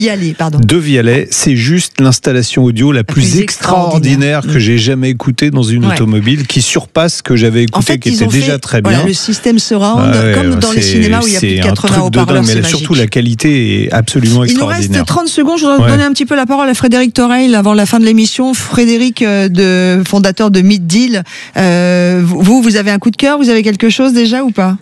y aller, pardon. De Vialet, c'est juste l'installation audio la plus extraordinaire que j'ai jamais écoutée dans une automobile, qui surpasse ce que j'avais écouté, en fait, qui était déjà très bien. Voilà, le système surround, comme dans les cinémas où il y a plus de 80 haut-parleurs, c'est magique. Surtout la qualité est absolument extraordinaire. Il nous reste 30 secondes, je voudrais donner un petit peu la parole à Frédéric Toreil avant la fin de l'émission. Frédéric, fondateur de Meet Deal, vous avez un coup de cœur, vous avez quelque chose déjà ou pas ?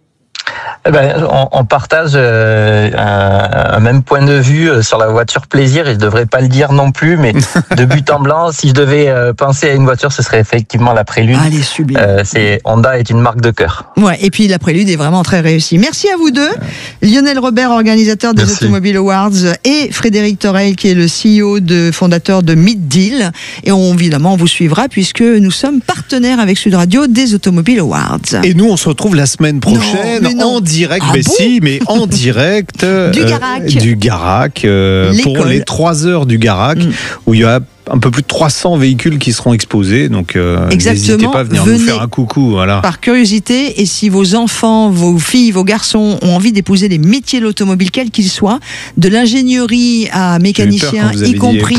On partage un même point de vue sur la voiture plaisir, et je devrais pas le dire non plus, mais de but en blanc, si je devais penser à une voiture, ce serait effectivement la Prélude. Ah, elle est sublime. Honda est une marque de cœur. Ouais, et puis la Prélude est vraiment très réussie. Merci à vous deux, Lionel Robert, organisateur des Automobile Awards, et Frédéric Toreil, qui est le CEO fondateur de Meet Deal. Et évidemment, on vous suivra puisque nous sommes partenaires avec Sud Radio des Automobile Awards. Et nous, on se retrouve la semaine prochaine en direct, en direct du Garac pour les 3 heures du Garac, où il y a un peu plus de 300 véhicules qui seront exposés, donc n'hésitez pas à venir nous faire un coucou. Voilà. Par curiosité, et si vos enfants, vos filles, vos garçons ont envie d'épouser les métiers de l'automobile, quels qu'ils soient, de l'ingénierie à mécanicien, y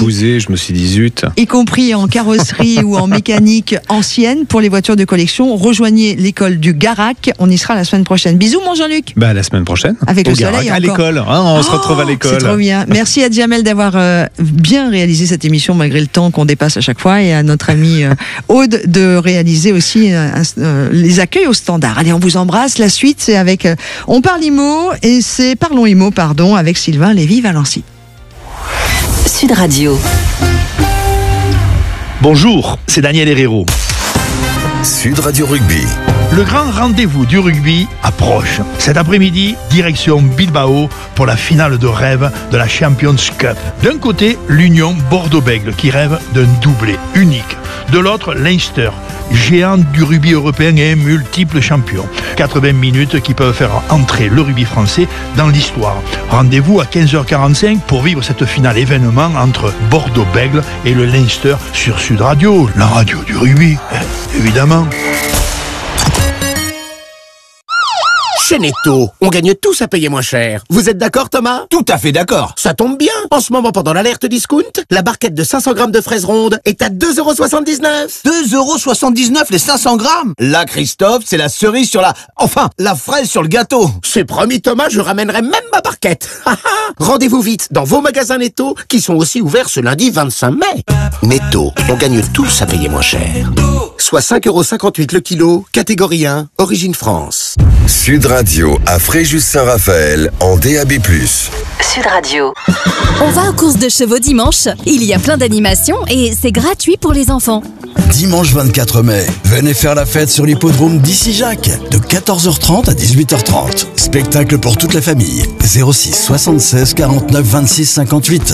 compris en carrosserie ou en mécanique ancienne pour les voitures de collection, rejoignez l'école du Garac. On y sera la semaine prochaine. Bisous, mon Jean-Luc. La semaine prochaine. Avec le soleil à l'école. On se retrouve à l'école. C'est trop bien. Merci à Jamel d'avoir bien réalisé cette émission malgré le temps qu'on dépasse à chaque fois, et à notre amie Aude de réaliser aussi les accueils au standard. Allez, on vous embrasse. La suite, c'est avec On parle IMO, et c'est Parlons IMO, avec Sylvain Lévy-Valency. Sud Radio. Bonjour, c'est Daniel Herrero. Sud Radio Rugby. Le grand rendez-vous du rugby approche. Cet après-midi, direction Bilbao pour la finale de rêve de la Champions Cup. D'un côté, l'Union Bordeaux-Bègles qui rêve d'un doublé unique. De l'autre, Leinster, géant du rugby européen et multiple champion. 80 minutes qui peuvent faire entrer le rugby français dans l'histoire. Rendez-vous à 15h45 pour vivre cette finale événement entre Bordeaux-Bègles et le Leinster sur Sud Radio, la radio du rugby, évidemment. Chez Netto, on gagne tous à payer moins cher. Vous êtes d'accord, Thomas ? Tout à fait d'accord. Ça tombe bien. En ce moment, pendant l'alerte discount, la barquette de 500 grammes de fraises rondes est à 2,79 €. 2,79 € les 500 grammes. Là, Christophe, c'est la cerise sur la fraise sur le gâteau. C'est promis, Thomas, je ramènerai même ma barquette. Rendez-vous vite dans vos magasins Netto, qui sont aussi ouverts ce lundi 25 mai. Netto, on gagne tous à payer moins cher. Soit 5,58 € le kilo, catégorie 1, origine France. Sud Radio à Fréjus-Saint-Raphaël en DAB+. Sud Radio. On va aux courses de chevaux dimanche. Il y a plein d'animations et c'est gratuit pour les enfants. Dimanche 24 mai, venez faire la fête sur l'hippodrome d'Issy-Jacques de 14h30 à 18h30. Spectacle pour toute la famille. 06 76 49 26 58.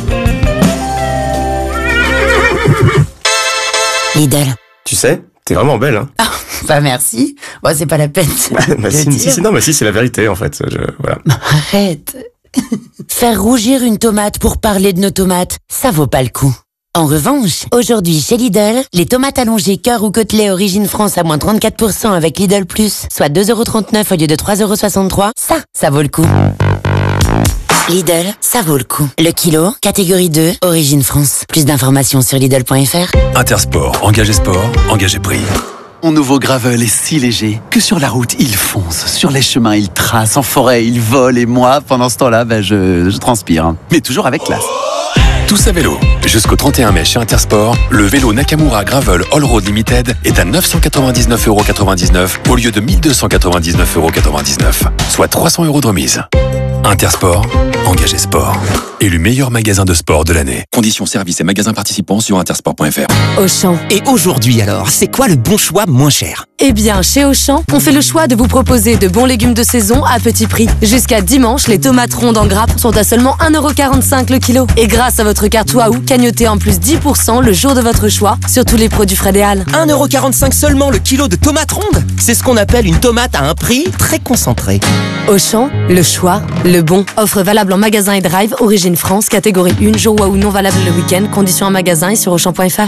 Lidl. Tu sais, t'es vraiment belle, hein. Bah merci. Bon, c'est pas la peine. Si, c'est la vérité, en fait. Voilà. Arrête. Faire rougir une tomate pour parler de nos tomates, ça vaut pas le coup. En revanche, aujourd'hui chez Lidl, les tomates allongées cœur ou côtelets origine France à moins 34% avec Lidl Plus, soit 2,39 € au lieu de 3,63 €, ça vaut le coup. Lidl, ça vaut le coup. Le kilo, catégorie 2, origine France. Plus d'informations sur Lidl.fr. Intersport, engagé sport, engagé prix. Mon nouveau Gravel est si léger que sur la route, il fonce. Sur les chemins, il trace. En forêt, il vole. Et moi, pendant ce temps-là, je transpire. Mais toujours avec classe. Tous à vélo. Jusqu'au 31 mai chez Intersport, le vélo Nakamura Gravel All Road Limited est à 999,99 € au lieu de 1299,99 €, soit 300 € de remise. Intersport, engagé sport. Élu meilleur magasin de sport de l'année. Conditions, services et magasins participants sur intersport.fr. Auchan. Et aujourd'hui alors, c'est quoi le bon choix moins cher ? Eh bien, chez Auchan, on fait le choix de vous proposer de bons légumes de saison à petit prix. Jusqu'à dimanche, les tomates rondes en grappe sont à seulement 1,45 € le kilo. Et grâce à votre carte Waouh, cagnotez en plus 10% le jour de votre choix sur tous les produits Frédéal. 1,45 € seulement le kilo de tomates rondes ? C'est ce qu'on appelle une tomate à un prix très concentré. Auchan, le choix, le bon. Offre valable en magasin et drive, origine France, catégorie 1, jour Waouh non valable le week-end, conditions en magasin et sur Auchan.fr.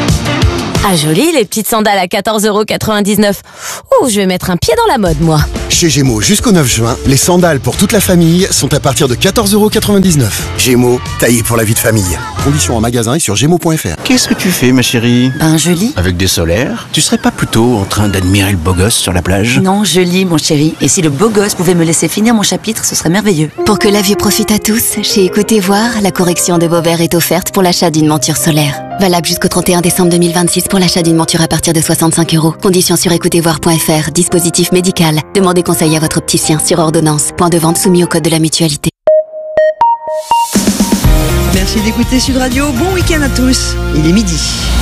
Ah joli, les petites sandales à 14,99 €. Oh, je vais mettre un pied dans la mode, moi. Chez Gémeaux, jusqu'au 9 juin, les sandales pour toute la famille sont à partir de 14,99 €. Gémeaux, taillé pour la vie de famille. Conditions en magasin et sur gémeaux.fr. Qu'est-ce que tu fais, ma chérie? Ben, je lis. Avec des solaires? Tu serais pas plutôt en train d'admirer le beau gosse sur la plage? Non, je lis, mon chéri. Et si le beau gosse pouvait me laisser finir mon chapitre, ce serait merveilleux. Pour que la vue profite à tous, chez Écoutez Voir, la correction de vos verres est offerte pour l'achat d'une monture solaire. Valable jusqu'au 31 décembre 2026 pour l'achat d'une monture à partir de 65 €. Conditions sur écoutezvoir.fr. Dispositif médical. Demandez conseil à votre opticien sur ordonnance. Point de vente soumis au code de la mutualité. Merci d'écouter Sud Radio. Bon week-end à tous. Il est midi.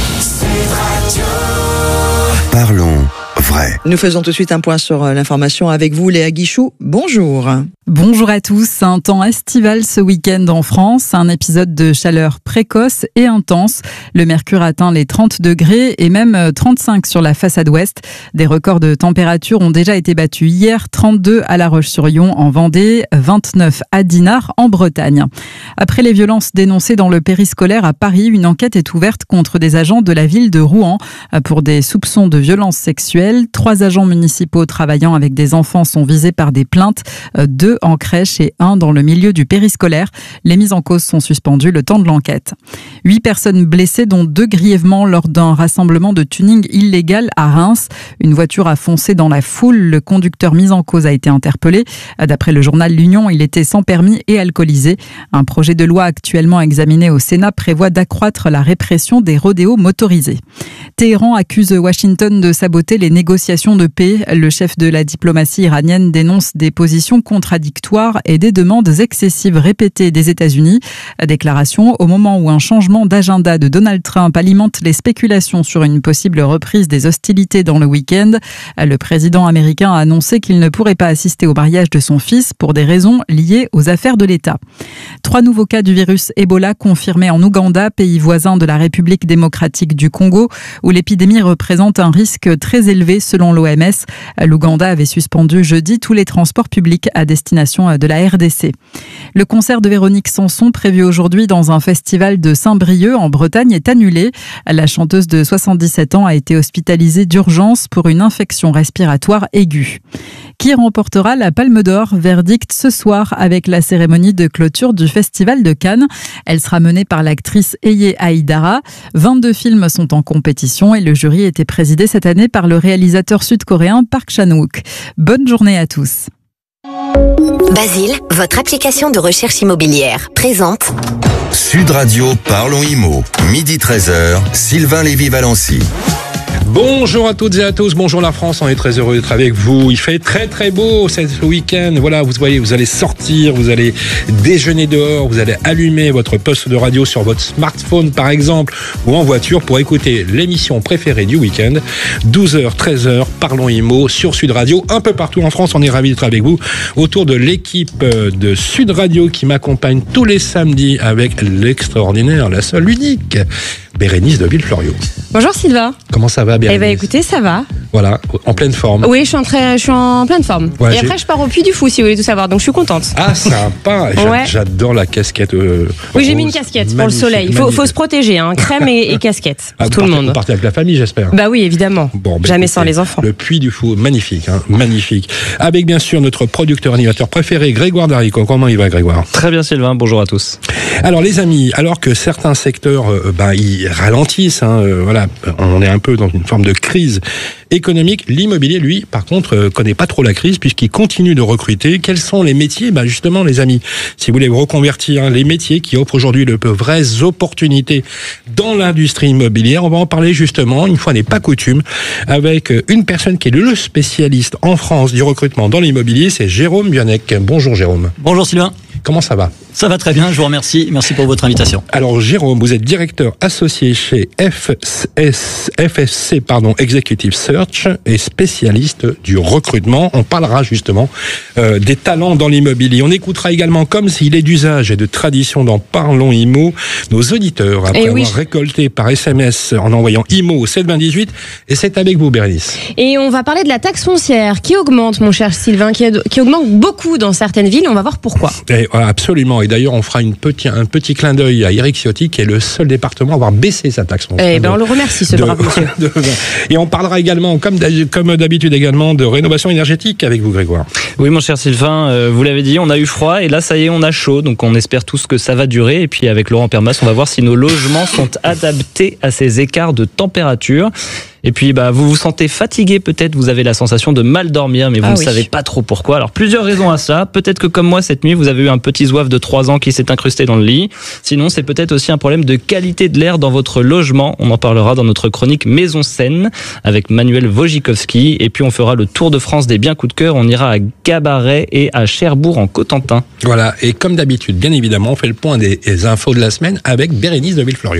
Parlons vrai. Nous faisons tout de suite un point sur l'information avec vous, Léa Guichou. Bonjour. Bonjour à tous. Un temps estival ce week-end en France. Un épisode de chaleur précoce et intense. Le mercure atteint les 30 degrés et même 35 sur la façade ouest. Des records de température ont déjà été battus hier. 32 à La Roche-sur-Yon en Vendée, 29 à Dinard en Bretagne. Après les violences dénoncées dans le périscolaire à Paris, une enquête est ouverte contre des agents de la ville de Rouen pour des soupçons de violences sexuelles. 3 agents municipaux travaillant avec des enfants sont visés par des plaintes, 2 en crèche et 1 dans le milieu du périscolaire. Les mises en cause sont suspendues le temps de l'enquête. 8 personnes blessées, dont 2 grièvement lors d'un rassemblement de tuning illégal à Reims. Une voiture a foncé dans la foule. Le conducteur mis en cause a été interpellé. D'après le journal L'Union, il était sans permis et alcoolisé. Un projet de loi actuellement examiné au Sénat prévoit d'accroître la répression des rodéos motorisés. Téhéran accuse Washington de saboter les négociations de paix. Le chef de la diplomatie iranienne dénonce des positions contradictoires et des demandes excessives répétées des États-Unis. Déclaration au moment où un changement d'agenda de Donald Trump alimente les spéculations sur une possible reprise des hostilités dans le week-end. Le président américain a annoncé qu'il ne pourrait pas assister au mariage de son fils pour des raisons liées aux affaires de l'État. 3 nouveaux cas du virus Ebola confirmés en Ouganda, pays voisin de la République démocratique du Congo, où l'épidémie représente un risque très élevé selon l'OMS. L'Ouganda avait suspendu jeudi tous les transports publics à destination de la RDC. Le concert de Véronique Sanson, prévu aujourd'hui dans un festival de Saint-Brieuc en Bretagne, est annulé. La chanteuse de 77 ans a été hospitalisée d'urgence pour une infection respiratoire aiguë. Qui remportera la Palme d'Or? Verdict ce soir avec la cérémonie de clôture du Festival de Cannes. Elle sera menée par l'actrice Eye Haïdara. 22 films sont en compétition et le jury était présidé cette année par le réalisateur sud-coréen Park Chan-wook. Bonne journée à tous. Basile, votre application de recherche immobilière, présente Sud Radio, Parlons Immo. Midi 13h, Sylvain Lévy-Valency. Bonjour à toutes et à tous, bonjour la France, on est très heureux d'être avec vous. Il fait très très beau ce week-end. Voilà, vous voyez, vous allez sortir, vous allez déjeuner dehors, vous allez allumer votre poste de radio sur votre smartphone par exemple, ou en voiture pour écouter l'émission préférée du week-end. 12h, 13h, Parlons Immo sur Sud Radio. Un peu partout en France, on est ravis d'être avec vous autour de l'équipe de Sud Radio qui m'accompagne tous les samedis avec l'extraordinaire, la seule, l'unique, Bérénice de Villefloriot. Bonjour Sylvain. Comment ça va, Bérénice? Eh bien écoutez, ça va. Voilà, en pleine forme. Oui, je suis en pleine forme. Ouais, et après, je pars au Puy du Fou, si vous voulez tout savoir. Donc, je suis contente. Ah, sympa. Ouais. J'adore la casquette. Oui, j'ai mis une casquette pour le soleil. Il faut se protéger, hein. Crème et casquette pour tout le monde. Vous partez avec la famille, j'espère. Bah oui, évidemment. Bon, jamais sans les enfants. Le Puy du Fou, magnifique, hein, magnifique. Avec bien sûr notre producteur animateur préféré, Grégoire Darico. Comment il va, Grégoire? Très bien, Sylvain. Bonjour à tous. Alors, les amis, alors que certains secteurs, ils ralentissent, hein, voilà, on est un peu dans une forme de crise économique. L'immobilier, lui, par contre, connaît pas trop la crise puisqu'il continue de recruter. Quels sont les métiers? Justement, les amis, si vous voulez vous reconvertir, les métiers qui offrent aujourd'hui de vraies opportunités dans l'industrie immobilière. On va en parler justement, une fois n'est pas coutume, avec une personne qui est le spécialiste en France du recrutement dans l'immobilier, c'est Jérôme Bionnec. Bonjour Jérôme. Bonjour Sylvain. Comment ça va? Ça va très bien, je vous remercie. Merci pour votre invitation. Alors Jérôme, vous êtes directeur associé chez FSC Executive Search et spécialiste du recrutement. On parlera justement des talents dans l'immobilier. On écoutera également, comme s'il est d'usage et de tradition dans Parlons Immo, nos auditeurs après avoir récolté par SMS en envoyant IMO au 72018. Et c'est avec vous, Bérénice. Et on va parler de la taxe foncière qui augmente, mon cher Sylvain, qui augmente beaucoup dans certaines villes. On va voir pourquoi. Absolument. Et d'ailleurs, on fera un petit clin d'œil à Éric Ciotti, qui est le seul département à avoir baissé sa taxe foncière. On le remercie, ce brave monsieur. Et on parlera également, comme d'habitude également, de rénovation énergétique avec vous, Grégoire. Oui, mon cher Sylvain, vous l'avez dit, on a eu froid et là, ça y est, on a chaud. Donc, on espère tous que ça va durer. Et puis, avec Laurent Permas, on va voir si nos logements sont adaptés à ces écarts de température. Et puis, vous vous sentez fatigué, peut-être, vous avez la sensation de mal dormir, mais vous ne savez pas trop pourquoi. Alors, plusieurs raisons à ça. Peut-être que comme moi, cette nuit, vous avez eu un petit zouave de 3 ans qui s'est incrusté dans le lit. Sinon, c'est peut-être aussi un problème de qualité de l'air dans votre logement. On en parlera dans notre chronique Maison Saine avec Manuel Wojcikowski. Et puis, on fera le tour de France des biens coups de cœur. On ira à Gabaret et à Cherbourg en Cotentin. Voilà. Et comme d'habitude, bien évidemment, on fait le point des infos de la semaine avec Bérénice de Villefloriot.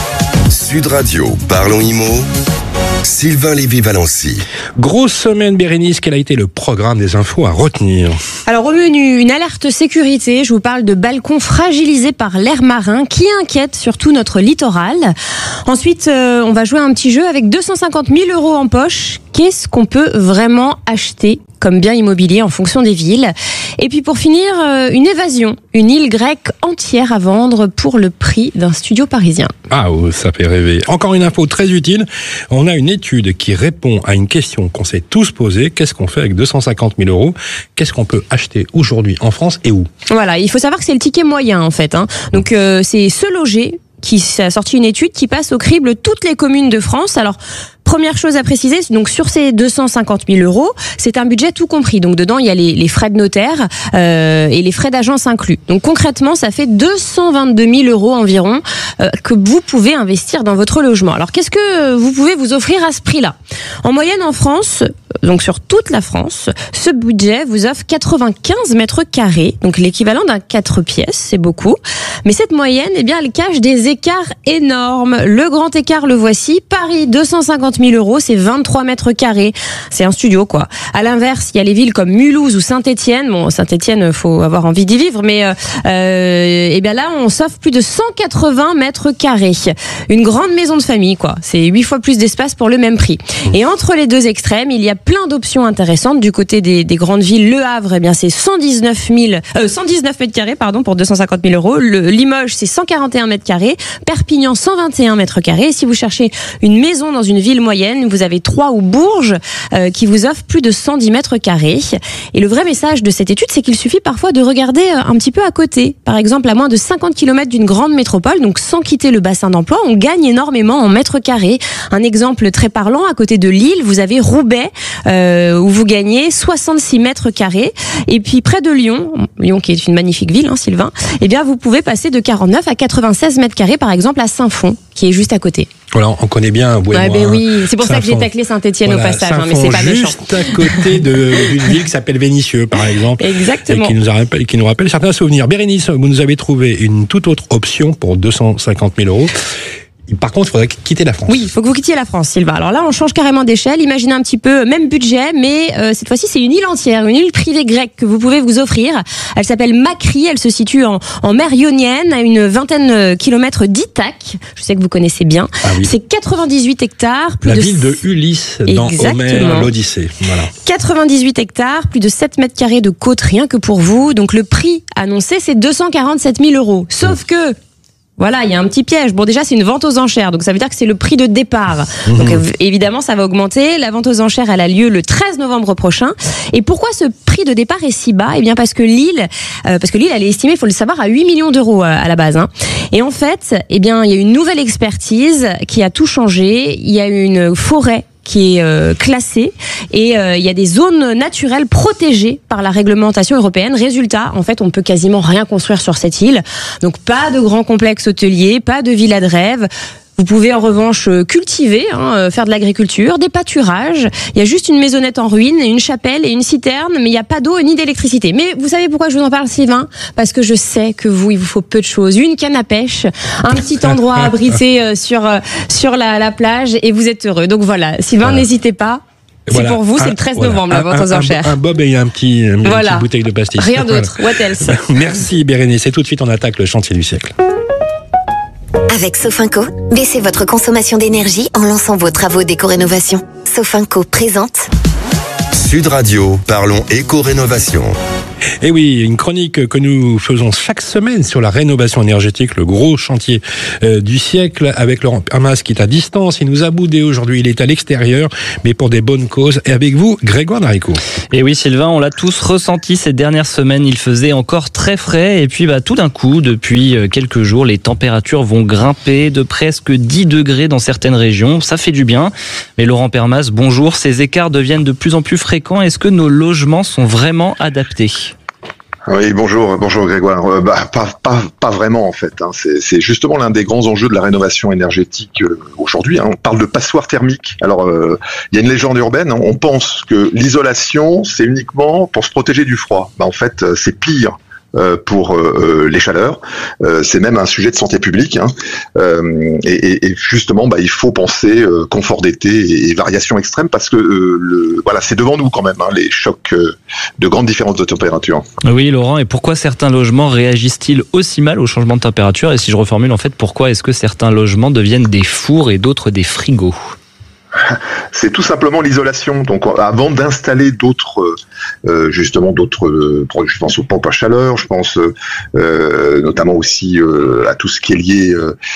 Sud Radio, parlons IMO. Sylvain Lévy-Valency. Grosse semaine, Bérénice, quel a été le programme des infos à retenir? Alors, au menu, une alerte sécurité. Je vous parle de balcons fragilisés par l'air marin qui inquiète surtout notre littoral. Ensuite, on va jouer à un petit jeu avec 250 000 € en poche. Qu'est-ce qu'on peut vraiment acheter comme bien immobilier en fonction des villes? Et puis pour finir, une évasion, une île grecque entière à vendre pour le prix d'un studio parisien. Ah, ça fait rêver. Encore une info très utile. On a une étude qui répond à une question qu'on s'est tous posée. Qu'est-ce qu'on fait avec 250 000 €? Qu'est-ce qu'on peut acheter aujourd'hui en France et où? Voilà, il faut savoir que c'est le ticket moyen en fait. Donc c'est Se Loger qui a sorti une étude qui passe au crible toutes les communes de France. Alors, première chose à préciser, donc sur ces 250 000 €, c'est un budget tout compris. Donc dedans, il y a les frais de notaire et les frais d'agence inclus. Donc concrètement, ça fait 222 000 € environ que vous pouvez investir dans votre logement. Alors qu'est-ce que vous pouvez vous offrir à ce prix-là? En moyenne en France, donc sur toute la France, ce budget vous offre 95 mètres carrés, donc l'équivalent d'un 4 pièces, c'est beaucoup. Mais cette moyenne, elle cache des écarts énormes. Le grand écart, le voici. Paris, 250 000 €, c'est 23 mètres carrés. C'est un studio, quoi. À l'inverse, il y a les villes comme Mulhouse ou Saint-Étienne. Bon, Saint-Étienne, faut avoir envie d'y vivre, mais là, on s'offre plus de 180 mètres carrés. Une grande maison de famille, quoi. C'est 8 fois plus d'espace pour le même prix. Et entre les deux extrêmes, il y a plein d'options intéressantes. Du côté des grandes villes, Le Havre, c'est 119 mètres carrés, pour 250 000 €. Limoges, c'est 141 mètres carrés. Perpignan, 121 mètres carrés. Si vous cherchez une maison dans une ville moyenne, vous avez Troyes ou Bourges qui vous offrent plus de 110 mètres carrés. Et le vrai message de cette étude, c'est qu'il suffit parfois de regarder un petit peu à côté. Par exemple, à moins de 50 km d'une grande métropole, donc sans quitter le bassin d'emploi, on gagne énormément en mètres carrés. Un exemple très parlant, à côté de Lille, vous avez Roubaix, où vous gagnez 66 mètres carrés. Et puis près de Lyon qui est une magnifique ville, Sylvain, vous pouvez passer de 49 à 96 mètres carrés, par exemple à Saint-Fond, qui est juste à côté. Voilà, on connaît bien. Oui, c'est pour ça que j'ai taclé Saint-Étienne au passage, mais c'est pas méchant. Juste à côté d'une ville qui s'appelle Vénissieux, par exemple. Exactement. Et qui nous rappelle certains souvenirs. Bérénice, vous nous avez trouvé une toute autre option pour 250 000 €. Par contre, il faudrait quitter la France. Oui, il faut que vous quittiez la France, Sylvain. Alors là, on change carrément d'échelle. Imaginez un petit peu, même budget, mais cette fois-ci, c'est une île entière, une île privée grecque que vous pouvez vous offrir. Elle s'appelle Makri, elle se situe en mer Ionienne, à une vingtaine de kilomètres d'Ithaque. Je sais que vous connaissez bien. Ah oui. C'est 98 hectares. La ville de Ulysse, dans Homère, l'Odyssée. Voilà. 98 hectares, plus de 7 mètres carrés de côte, rien que pour vous. Donc le prix annoncé, c'est 247 000 €. Sauf que... Voilà, il y a un petit piège. Bon, déjà, c'est une vente aux enchères, donc ça veut dire que c'est le prix de départ. Donc, évidemment, ça va augmenter. La vente aux enchères, elle a lieu le 13 novembre prochain. Et pourquoi ce prix de départ est si bas? Parce que l'île, elle est estimée, il faut le savoir, à 8 millions d'euros à la base. Et en fait, il y a une nouvelle expertise qui a tout changé. Il y a une forêt qui est classée et il y a des zones naturelles protégées par la réglementation européenne. Résultat, en fait, on peut quasiment rien construire sur cette île. Donc pas de grands complexes hôteliers, pas de villa de rêve. Vous pouvez en revanche cultiver, faire de l'agriculture, des pâturages. Il y a juste une maisonnette en ruine, une chapelle et une citerne, mais il n'y a pas d'eau ni d'électricité. Mais vous savez pourquoi je vous en parle, Sylvain? Parce que je sais que il vous faut peu de choses. Une canne à pêche, un petit endroit abrité sur la plage et vous êtes heureux. Donc voilà, Sylvain, n'hésitez pas. C'est pour vous, c'est le 13 novembre, la vente aux enchères. Un bob et une petite bouteille de pastis. Rien d'autre. What else? Merci Bérénice. Et tout de suite, on attaque le chantier du siècle. Avec Sofinco, baissez votre consommation d'énergie en lançant vos travaux d'éco-rénovation. Sofinco présente Sud Radio, parlons éco-rénovation. Et oui, une chronique que nous faisons chaque semaine sur la rénovation énergétique, le gros chantier du siècle, avec Laurent Permas qui est à distance. Il nous a boudé aujourd'hui, il est à l'extérieur, mais pour des bonnes causes. Et avec vous, Grégoire Naricot. Et oui, Sylvain, on l'a tous ressenti ces dernières semaines. Il faisait encore très frais. Et puis, tout d'un coup, depuis quelques jours, les températures vont grimper de presque 10 degrés dans certaines régions. Ça fait du bien. Mais Laurent Permas, bonjour. Ces écarts deviennent de plus en plus fréquents. Est-ce que nos logements sont vraiment adaptés ? Oui, bonjour Grégoire. Pas vraiment en fait. C'est justement l'un des grands enjeux de la rénovation énergétique aujourd'hui. On parle de passoire thermique. Alors, il y a une légende urbaine. On pense que l'isolation, c'est uniquement pour se protéger du froid. En fait, c'est pire. Pour les chaleurs, c'est même un sujet de santé publique, et justement, il faut penser confort d'été et variation extrême parce que c'est devant nous quand même, les chocs de grandes différences de température. Oui, Laurent, et pourquoi certains logements réagissent-ils aussi mal au changement de température ? Et si je reformule, en fait, pourquoi est-ce que certains logements deviennent des fours et d'autres des frigos ? C'est tout simplement l'isolation. Donc, avant d'installer d'autres, je pense aux pompes à chaleur, je pense notamment aussi à tout ce qui est lié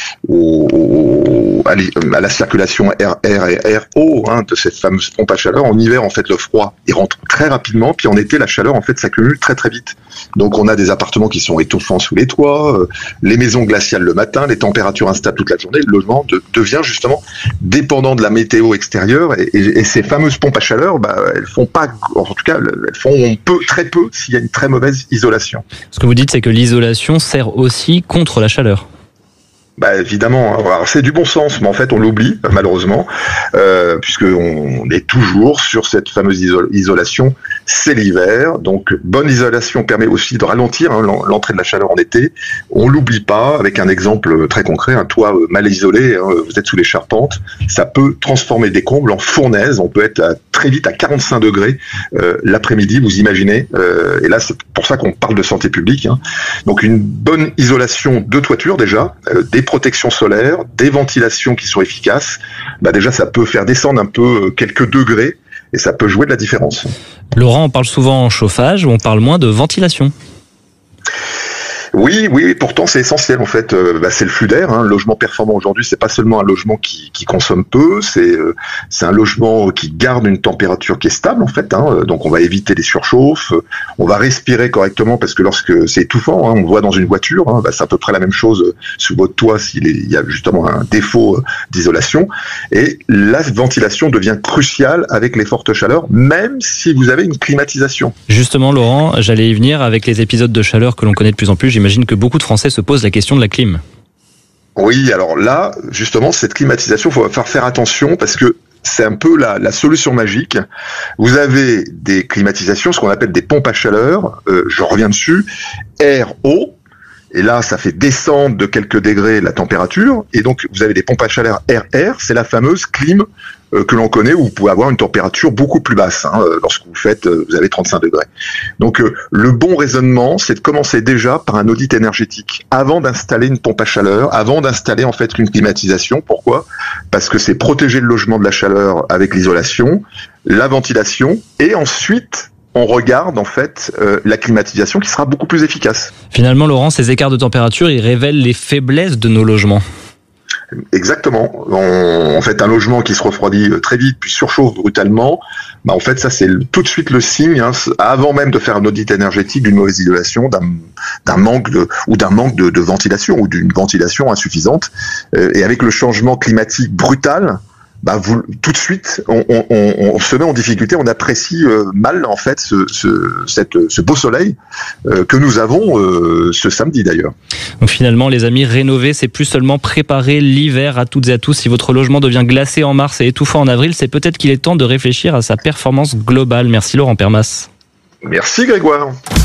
à la circulation air et RO de cette fameuse pompe à chaleur. En hiver, en fait, le froid, il rentre très rapidement, puis en été, la chaleur, en fait, s'accumule très très vite. Donc, on a des appartements qui sont étouffants sous les toits, les maisons glaciales le matin, les températures instables toute la journée. Le logement devient justement dépendant de la météo extérieure et ces fameuses pompes à chaleur, elles font pas, en tout cas, elles font très peu s'il y a une très mauvaise isolation. Ce que vous dites, c'est que l'isolation sert aussi contre la chaleur. Évidemment, alors c'est du bon sens, mais en fait on l'oublie malheureusement, puisqu'on est toujours sur cette fameuse isolation. C'est l'hiver, donc bonne isolation permet aussi de ralentir l'entrée de la chaleur en été. On l'oublie pas, avec un exemple très concret, un toit mal isolé, vous êtes sous les charpentes, ça peut transformer des combles en fournaise. On peut être très vite à 45 degrés l'après-midi, vous imaginez, et là c'est pour ça qu'on parle de santé publique. Donc une bonne isolation de toiture déjà, des protections solaires, des ventilations qui sont efficaces, déjà ça peut faire descendre un peu quelques degrés et ça peut jouer de la différence. Laurent, on parle souvent en chauffage, on parle moins de ventilation. Oui, pourtant c'est essentiel en fait. C'est le flux d'air. Un logement performant aujourd'hui, c'est pas seulement un logement qui consomme peu, c'est un logement qui garde une température qui est stable en fait. Donc on va éviter les surchauffes, on va respirer correctement parce que lorsque c'est étouffant, on voit dans une voiture, c'est à peu près la même chose sous votre toit il y a justement un défaut d'isolation. Et la ventilation devient cruciale avec les fortes chaleurs, même si vous avez une climatisation. Justement, Laurent, j'allais y venir avec les épisodes de chaleur que l'on connaît de plus en plus. J'imagine que beaucoup de Français se posent la question de la clim. Oui, alors là, justement, cette climatisation, il faut faire attention parce que c'est un peu la solution magique. Vous avez des climatisations, ce qu'on appelle des pompes à chaleur, je reviens dessus, air-eau, et là, ça fait descendre de quelques degrés la température, et donc vous avez des pompes à chaleur air-air, c'est la fameuse clim que l'on connaît, où vous pouvez avoir une température beaucoup plus basse, lorsque vous avez 35 degrés. Donc le bon raisonnement, c'est de commencer déjà par un audit énergétique, avant d'installer une pompe à chaleur, avant d'installer en fait une climatisation. Pourquoi ? Parce que c'est protéger le logement de la chaleur avec l'isolation, la ventilation, et ensuite on regarde en fait la climatisation qui sera beaucoup plus efficace. Finalement, Laurent, ces écarts de température, ils révèlent les faiblesses de nos logements. Exactement. En fait, un logement qui se refroidit très vite puis surchauffe brutalement, en fait, ça c'est tout de suite le signe, avant même de faire un audit énergétique, d'une mauvaise isolation, d'un manque de ventilation ou d'une ventilation insuffisante. Et avec le changement climatique brutal, tout de suite, on se met en difficulté, on apprécie mal en fait ce beau soleil que nous avons ce samedi d'ailleurs. Donc finalement, les amis, rénover, c'est plus seulement préparer l'hiver à toutes et à tous. Si votre logement devient glacé en mars et étouffant en avril, c'est peut-être qu'il est temps de réfléchir à sa performance globale. Merci Laurent Permas. Merci Grégoire.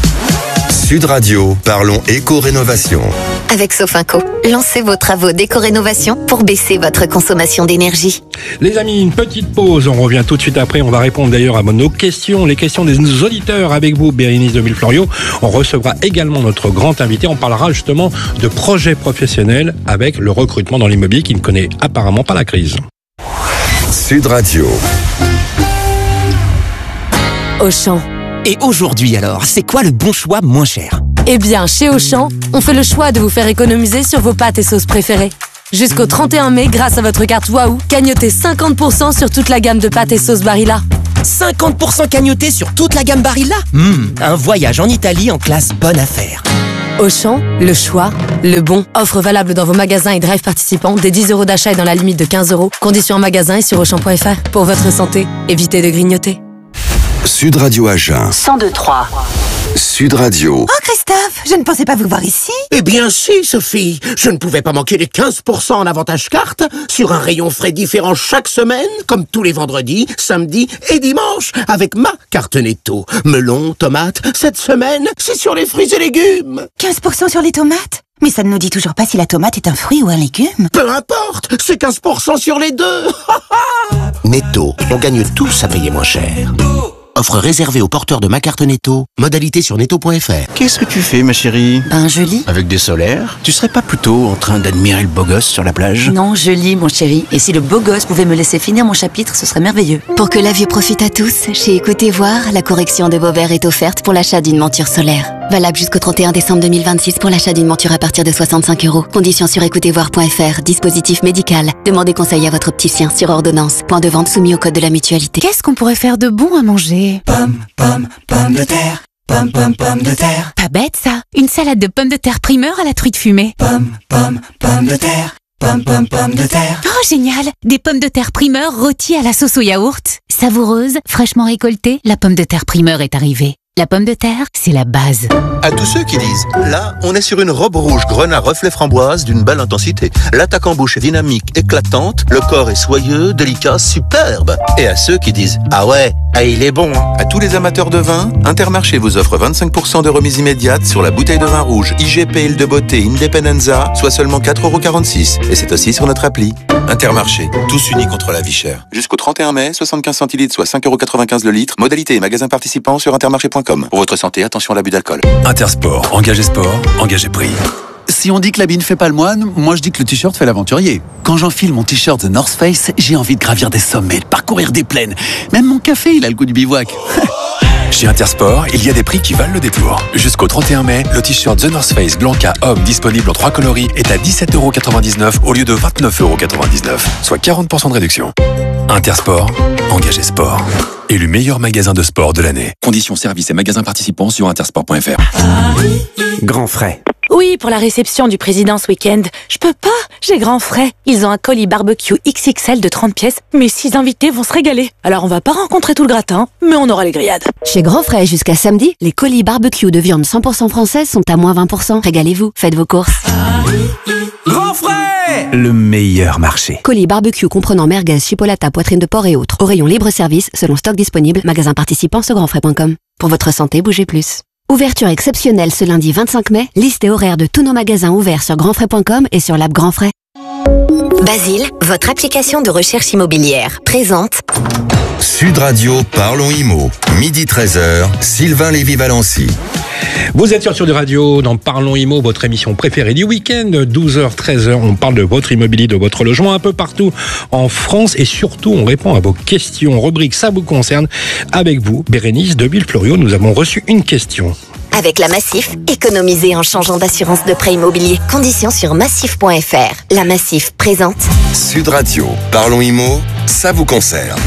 Sud Radio, parlons éco-rénovation. Avec Sofinco, lancez vos travaux d'éco-rénovation pour baisser votre consommation d'énergie. Les amis, une petite pause. On revient tout de suite après. On va répondre d'ailleurs à nos questions, les questions des auditeurs avec vous, Bérénice de Villefloriot. On recevra également notre grand invité. On parlera justement de projets professionnels avec le recrutement dans l'immobilier qui ne connaît apparemment pas la crise. Sud Radio. Auchan. Et aujourd'hui alors, c'est quoi le bon choix moins cher? Eh bien, chez Auchan, on fait le choix de vous faire économiser sur vos pâtes et sauces préférées. Jusqu'au 31 mai, grâce à votre carte Waouh, cagnotez 50% sur toute la gamme de pâtes et sauces Barilla. 50% cagnoté sur toute la gamme Barilla? Un voyage en Italie en classe bonne affaire. Auchan, le choix, le bon. Offre valable dans vos magasins et drive participants dès 10 € d'achat et dans la limite de 15 €. Conditions en magasin et sur Auchan.fr. Pour votre santé, évitez de grignoter. Sud Radio Agen. 102.3. Sud Radio. Oh Christophe, je ne pensais pas vous voir ici. Eh bien si, Sophie. Je ne pouvais pas manquer les 15% en avantage carte sur un rayon frais différent chaque semaine, comme tous les vendredis, samedis et dimanches, avec ma carte Netto. Melon, tomates, cette semaine, c'est sur les fruits et légumes. 15% sur les tomates? Mais ça ne nous dit toujours pas si la tomate est un fruit ou un légume. Peu importe, c'est 15% sur les deux. Netto, on gagne tous à payer moins cher. Offre réservée aux porteurs de ma carte Netto. Modalité sur netto.fr. Qu'est-ce que tu fais, ma chérie? Ben, je lis. Avec des solaires? Tu serais pas plutôt en train d'admirer le beau gosse sur la plage? Non, je lis, mon chéri. Et si le beau gosse pouvait me laisser finir mon chapitre, ce serait merveilleux. Pour que la vue profite à tous, chez Écoutez Voir, la correction de vos verres est offerte pour l'achat d'une monture solaire. Valable jusqu'au 31 décembre 2026 pour l'achat d'une monture à partir de 65 €. Conditions sur écoutezvoir.fr. Dispositif médical. Demandez conseil à votre opticien sur ordonnance. Point de vente soumis au code de la mutualité. Qu'est-ce qu'on pourrait faire de bon à manger? Pomme de terre. Pomme de terre. Pas bête ça. Une salade de pommes de terre primeur à la truite fumée. Pomme de terre. Pomme de terre. Oh génial. Des pommes de terre primeur rôties à la sauce au yaourt. Savoureuse, fraîchement récoltée, la pomme de terre primeur est arrivée. La pomme de terre, c'est la base. À tous ceux qui disent, là, on est sur une robe rouge grenat reflet framboise d'une belle intensité. L'attaque en bouche est dynamique, éclatante, le corps est soyeux, délicat, superbe. Et à ceux qui disent, ah ouais, il est bon. À tous les amateurs de vin, Intermarché vous offre 25% de remise immédiate sur la bouteille de vin rouge IGP Île de Beauté Independenza, soit seulement 4,46 €. Et c'est aussi sur notre appli. Intermarché, tous unis contre la vie chère. Jusqu'au 31 mai, 75 centilitres, soit 5,95 € le litre. Modalité et magasins participants sur intermarché.com. Pour votre santé, attention à l'abus d'alcool. Intersport, engagez sport, engagez prix. Si on dit que l'habit ne fait pas le moine, moi je dis que le t-shirt fait l'aventurier. Quand j'enfile mon t-shirt The North Face, j'ai envie de gravir des sommets, de parcourir des plaines. Même mon café, il a le goût du bivouac. Chez Intersport, il y a des prix qui valent le détour. Jusqu'au 31 mai, le t-shirt The North Face Blanca Homme disponible en 3 coloris est à 17,99 € au lieu de 29,99 €, soit 40% de réduction. Intersport, engagez sport. Élu meilleur magasin de sport de l'année. Conditions services et magasins participants sur intersport.fr. Grand frais. Oui, pour la réception du président ce week-end. Je peux pas, j'ai grand frais. Ils ont un colis barbecue XXL de 30 pièces. Mes 6 invités vont se régaler. Alors on va pas rencontrer tout le gratin, mais on aura les grillades. Chez Grand Frais, jusqu'à samedi, les colis barbecue de viande 100% française sont à moins 20%. Régalez-vous, faites vos courses. Grand frais! Le meilleur marché. Colis barbecue comprenant merguez, chipolata, poitrine de porc et autres. Au rayon libre-service, selon stock disponible, magasin participant sur grandfrais.com. Pour votre santé, bougez plus. Ouverture exceptionnelle ce lundi 25 mai. Liste et horaire de tous nos magasins ouverts sur grandfrais.com et sur l'app Grand Frais. Basile, votre application de recherche immobilière, présente Sud Radio, parlons IMO. Midi 13h, Sylvain Lévy-Valency. Vous êtes sur Sud Radio dans Parlons Immo, votre émission préférée du week-end, 12h, 13h. On parle de votre immobilier, de votre logement un peu partout en France et surtout on répond à vos questions. Rubrique Ça vous concerne. Avec vous, Bérénice de Villefloriot, nous avons reçu une question. Avec la Massif, économisez en changeant d'assurance de prêt immobilier. Conditions sur massif.fr. La Massif présente Sud Radio, parlons IMO, ça vous concerne.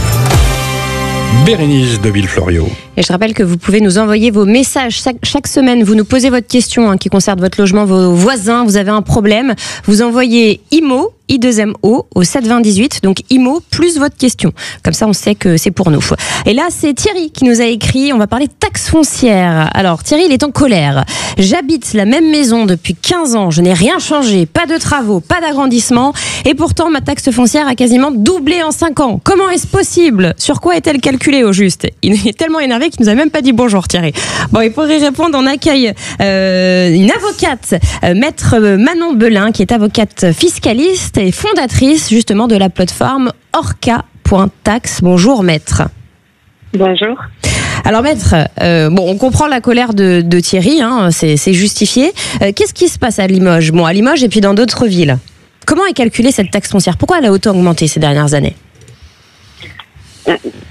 Bérénice de Villefloriot. Et je rappelle que vous pouvez nous envoyer vos messages chaque semaine. Vous nous posez votre question qui concerne votre logement, vos voisins, vous avez un problème. Vous envoyez IMO, I2MO, au 72018. Donc IMO plus votre question. Comme ça, on sait que c'est pour nous. Et là, c'est Thierry qui nous a écrit. On va parler de taxes foncières. Alors, Thierry, il est en colère. J'habite la même maison depuis 15 ans. Je n'ai rien changé. Pas de travaux, pas d'agrandissement. Et pourtant, ma taxe foncière a quasiment doublé en 5 ans. Comment est-ce possible? Sur quoi est-elle calculée au juste? Il est tellement énervé qu'il nous a même pas dit bonjour, Thierry. Bon, et pour y répondre, on accueille une avocate, maître Manon Belin, qui est avocate fiscaliste et fondatrice justement de la plateforme Orca.tax. Bonjour, maître. Bonjour. Alors, maître, on comprend la colère de Thierry, c'est justifié. Qu'est-ce qui se passe à Limoges? Bon, à Limoges et puis dans d'autres villes. Comment est calculée cette taxe foncière? Pourquoi elle a autant augmenté ces dernières années?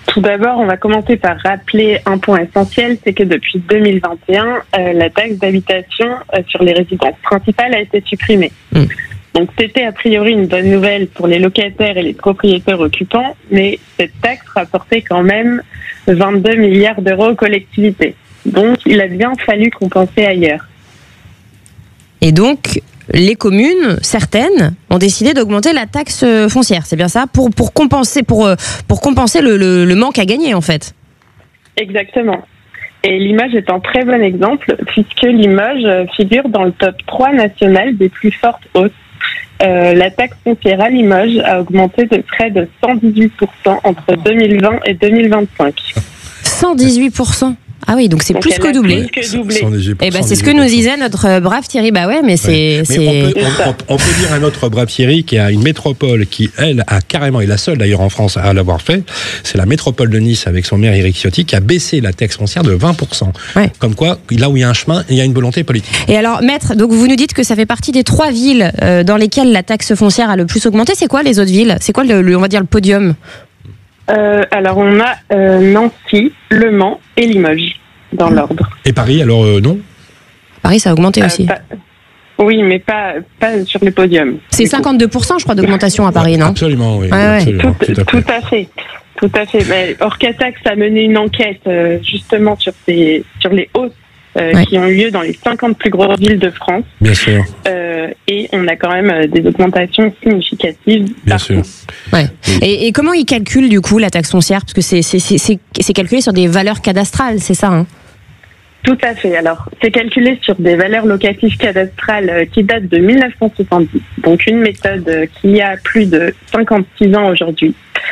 Tout d'abord, on va commencer par rappeler un point essentiel, c'est que depuis 2021, la taxe d'habitation sur les résidences principales a été supprimée. Donc c'était a priori une bonne nouvelle pour les locataires et les propriétaires occupants, mais cette taxe rapportait quand même 22 milliards d'euros aux collectivités. Donc il a bien fallu compenser ailleurs. Et donc, les communes, certaines, ont décidé d'augmenter la taxe foncière, c'est bien ça, pour compenser le manque à gagner, en fait. Exactement. Et Limoges est un très bon exemple, puisque Limoges figure dans le top 3 national des plus fortes hausses. La taxe foncière à Limoges a augmenté de près de 118% entre 2020 et 2025. 118%. Ah oui, donc c'est plus que doublé. Et ben c'est ce que nous disait notre brave Thierry. Bah ouais, mais c'est. On peut dire à notre brave Thierry qu'il y a une métropole qui, elle, a carrément, et la seule d'ailleurs en France à l'avoir fait, c'est la métropole de Nice avec son maire Éric Ciotti qui a baissé la taxe foncière de 20%. Ouais. Comme quoi, là où il y a un chemin, il y a une volonté politique. Et alors, maître, donc vous nous dites que ça fait partie des 3 villes dans lesquelles la taxe foncière a le plus augmenté. C'est quoi les autres villes ? C'est quoi on va dire le podium ? Alors on a Nancy, Le Mans et Limoges dans l'ordre. Et Paris alors non ? Paris ça a augmenté aussi. Oui, mais pas sur les podiums. C'est 52% je crois d'augmentation à Paris, non ? Absolument, oui. Absolument, tout à fait. Tout à fait. Mais Orcatax a mené une enquête justement sur les hausses qui ont eu lieu dans les 50 plus grosses villes de France. Bien sûr. Et on a quand même des augmentations significatives. Bien sûr. Ouais. Et comment ils calculent du coup la taxe foncière ? Parce que c'est calculé sur des valeurs cadastrales, c'est ça, hein ? Tout à fait. Alors, c'est calculé sur des valeurs locatives cadastrales qui datent de 1970. Donc, une méthode qui a plus de 56 ans aujourd'hui.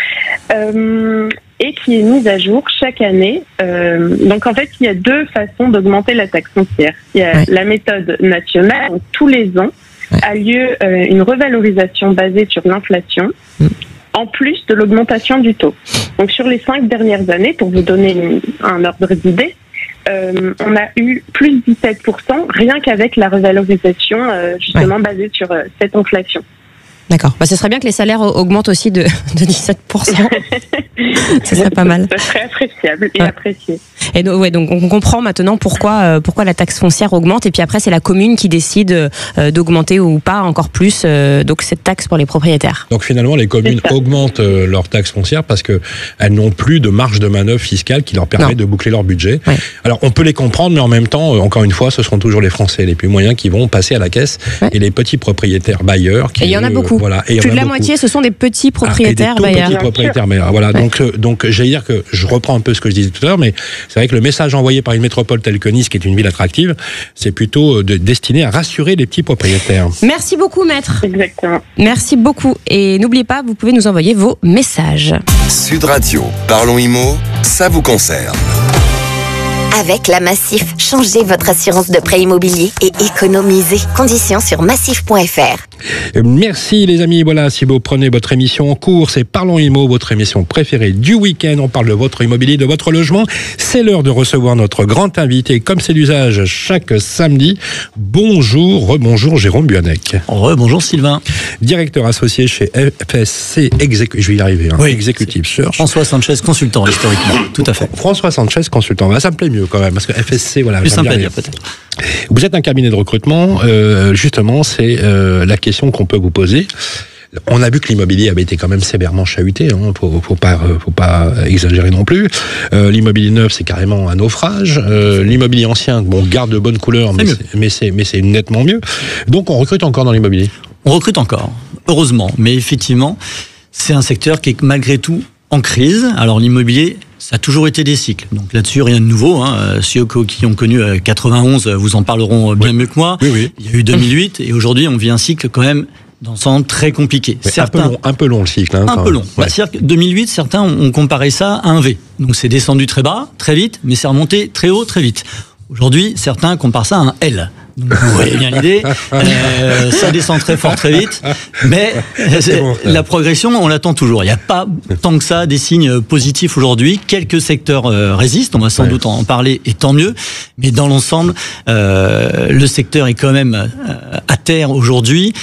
Et qui est mise à jour chaque année. Donc en fait, il y a 2 façons d'augmenter la taxe foncière. Il y a la méthode nationale, où tous les ans a lieu une revalorisation basée sur l'inflation, en plus de l'augmentation du taux. Donc sur les 5 dernières années, pour vous donner un ordre d'idée, on a eu plus 17% rien qu'avec la revalorisation justement basée sur cette inflation. D'accord. Bah, ce serait bien que les salaires augmentent aussi de 17%. Ce serait pas mal. Ce serait appréciable et apprécié. Et donc on comprend maintenant pourquoi la taxe foncière augmente. Et puis après, c'est la commune qui décide d'augmenter ou pas encore plus donc cette taxe pour les propriétaires. Donc finalement, les communes augmentent leur taxe foncière parce qu'elles n'ont plus de marge de manœuvre fiscale qui leur permet de boucler leur budget. Ouais. Alors on peut les comprendre, mais en même temps, encore une fois, ce seront toujours les Français les plus moyens qui vont passer à la caisse et les petits propriétaires bailleurs. Et il y en a beaucoup. Voilà, plus de la moitié, ce sont des petits propriétaires bailleurs. Petits propriétaires bailleurs. Voilà. Donc, j'allais dire que je reprends un peu ce que je disais tout à l'heure, mais c'est vrai que le message envoyé par une métropole telle que Nice, qui est une ville attractive, c'est plutôt destiné à rassurer les petits propriétaires. Merci beaucoup, maître. Exactement. Merci beaucoup. Et n'oubliez pas, vous pouvez nous envoyer vos messages. Sud Radio, Parlons Immo, ça vous concerne. Avec la Massif, changez votre assurance de prêt immobilier et économisez. Conditions sur massif.fr. Merci les amis, voilà, si vous prenez votre émission en cours, c'est Parlons Immo, votre émission préférée du week-end. On parle de votre immobilier, de votre logement. C'est l'heure de recevoir notre grand invité, comme c'est l'usage chaque samedi. Bonjour, rebonjour Jérôme Buanec. Rebonjour Sylvain. Directeur associé chez FSC je vais y arriver, Executive Search. François Sanchez, consultant historiquement, tout à fait. François Sanchez, consultant, ça me plaît mieux quand même, parce que FSC, voilà. Plus simple à dire peut-être. Vous êtes un cabinet de recrutement, justement, c'est la question qu'on peut vous poser. On a vu que l'immobilier avait été quand même sévèrement chahuté, faut pas exagérer non plus. L'immobilier neuf, c'est carrément un naufrage. L'immobilier ancien, garde de bonnes couleurs, mais c'est nettement mieux. Donc on recrute encore dans l'immobilier. On recrute encore, heureusement, mais effectivement, c'est un secteur qui est malgré tout en crise. Alors l'immobilier, ça a toujours été des cycles. Donc là-dessus, rien de nouveau. Ceux qui ont connu 91 vous en parleront bien mieux que moi. Oui. Il y a eu 2008 et aujourd'hui, on vit un cycle quand même dans le sens très compliqué. Un peu long le cycle. Un peu long. Ouais. C'est-à-dire que 2008, certains ont comparé ça à un V. Donc c'est descendu très bas, très vite, mais c'est remonté très haut, très vite. Aujourd'hui, certains comparent ça à un L. Donc, vous voyez bien l'idée, ça descend très fort, très vite, mais la progression, on l'attend toujours. Il n'y a pas tant que ça des signes positifs aujourd'hui. Quelques secteurs résistent, on va sans doute en parler, et tant mieux. Mais dans l'ensemble, le secteur est quand même à terre aujourd'hui. Il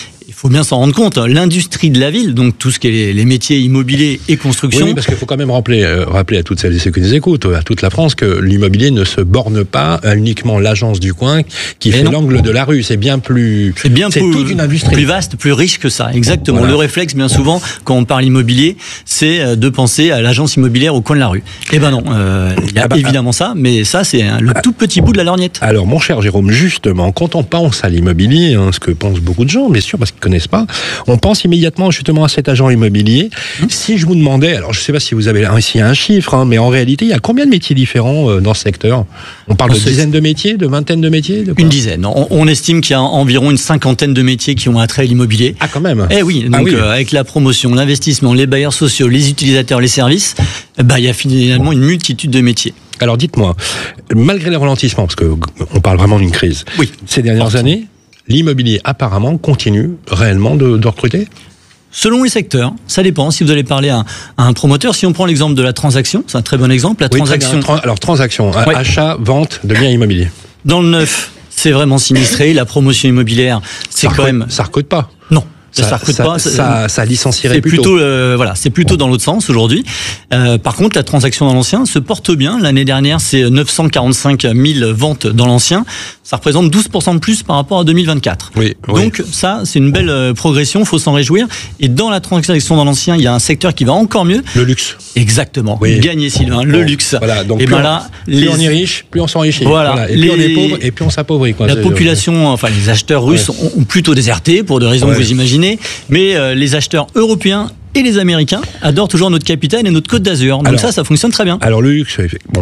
faut bien s'en rendre compte, l'industrie de la ville, donc tout ce qui est les métiers immobiliers et construction. Oui, parce qu'il faut quand même rappeler à toutes celles et ceux qui nous écoutent, à toute la France, que l'immobilier ne se borne pas à uniquement l'agence du coin qui fait l'angle de la rue. C'est bien plus. C'est toute une industrie. Plus vaste, plus riche que ça. Exactement. Voilà. Le réflexe, bien souvent, quand on parle immobilier, c'est de penser à l'agence immobilière au coin de la rue. Eh ben non, il y a évidemment ça, mais ça, c'est le tout petit bout de la lorgnette. Alors, mon cher Jérôme, justement, quand on pense à l'immobilier, ce que pensent beaucoup de gens, bien sûr, parce qu'ils connaissent pas, on pense immédiatement justement à cet agent immobilier. Si je vous demandais, alors je sais pas si vous avez ici un chiffre, mais en réalité, il y a combien de métiers différents dans ce secteur? On parle de dizaines de métiers, de vingtaines de métiers, une dizaine. On estime qu'il y a environ une cinquantaine de métiers qui ont attrait à l'immobilier. Ah, quand même. Eh oui, donc avec la promotion, l'investissement, les bailleurs sociaux, les utilisateurs, les services, il y a finalement une multitude de métiers. Alors dites-moi, malgré les ralentissements, parce qu'on parle vraiment d'une crise, ces dernières années, l'immobilier apparemment continue réellement de recruter? Selon les secteurs, ça dépend. Si vous allez parler à un promoteur, si on prend l'exemple de la transaction, c'est un très bon exemple. La transaction. Alors transaction, achat, vente de biens immobiliers. Dans le neuf, c'est vraiment sinistré. La promotion immobilière, c'est quand même. Ça recrute pas. Non. Ça recrute pas. Ça licencierait plutôt. C'est plutôt dans l'autre sens aujourd'hui. Par contre, la transaction dans l'ancien se porte bien. L'année dernière, c'est 945 000 ventes dans l'ancien. Ça représente 12% de plus par rapport à 2024. Donc ça, c'est une belle progression. Faut s'en réjouir. Et dans la transaction dans l'ancien, il y a un secteur qui va encore mieux. Le luxe. Exactement. Gagné, Sylvain. Le luxe. Voilà. Donc plus on est riche, plus on s'enrichit. Voilà. Et plus on est pauvre, et plus on s'appauvrit. La population, les acheteurs russes ont plutôt déserté pour des raisons que vous imaginez. Mais les acheteurs européens et les Américains adorent toujours notre capitale et notre Côte d'Azur. Donc ça fonctionne très bien. Alors le luxe,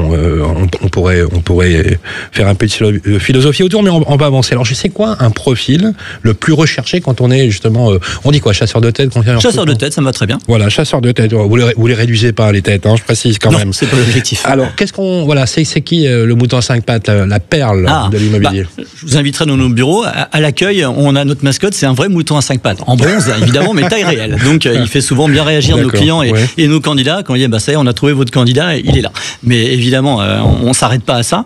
on pourrait faire un peu de philosophie autour, mais on va avancer. Alors je sais quoi, un profil le plus recherché quand on est justement, on dit quoi, chasseur de tête? Chasseur de tête, ça me va très bien. Voilà, chasseur de tête. Vous les réduisez pas les têtes, je précise quand même. C'est pas l'objectif. Alors c'est qui le mouton à 5 pattes, la perle de l'immobilier? Je vous inviterai dans nos bureaux. À l'accueil, on a notre mascotte, c'est un vrai mouton à 5 pattes, en bronze évidemment, mais taille réelle. Donc il fait souvent bien réagir nos clients et nos candidats quand on dit ça y est, on a trouvé votre candidat et il est là. Mais évidemment, on s'arrête pas à ça.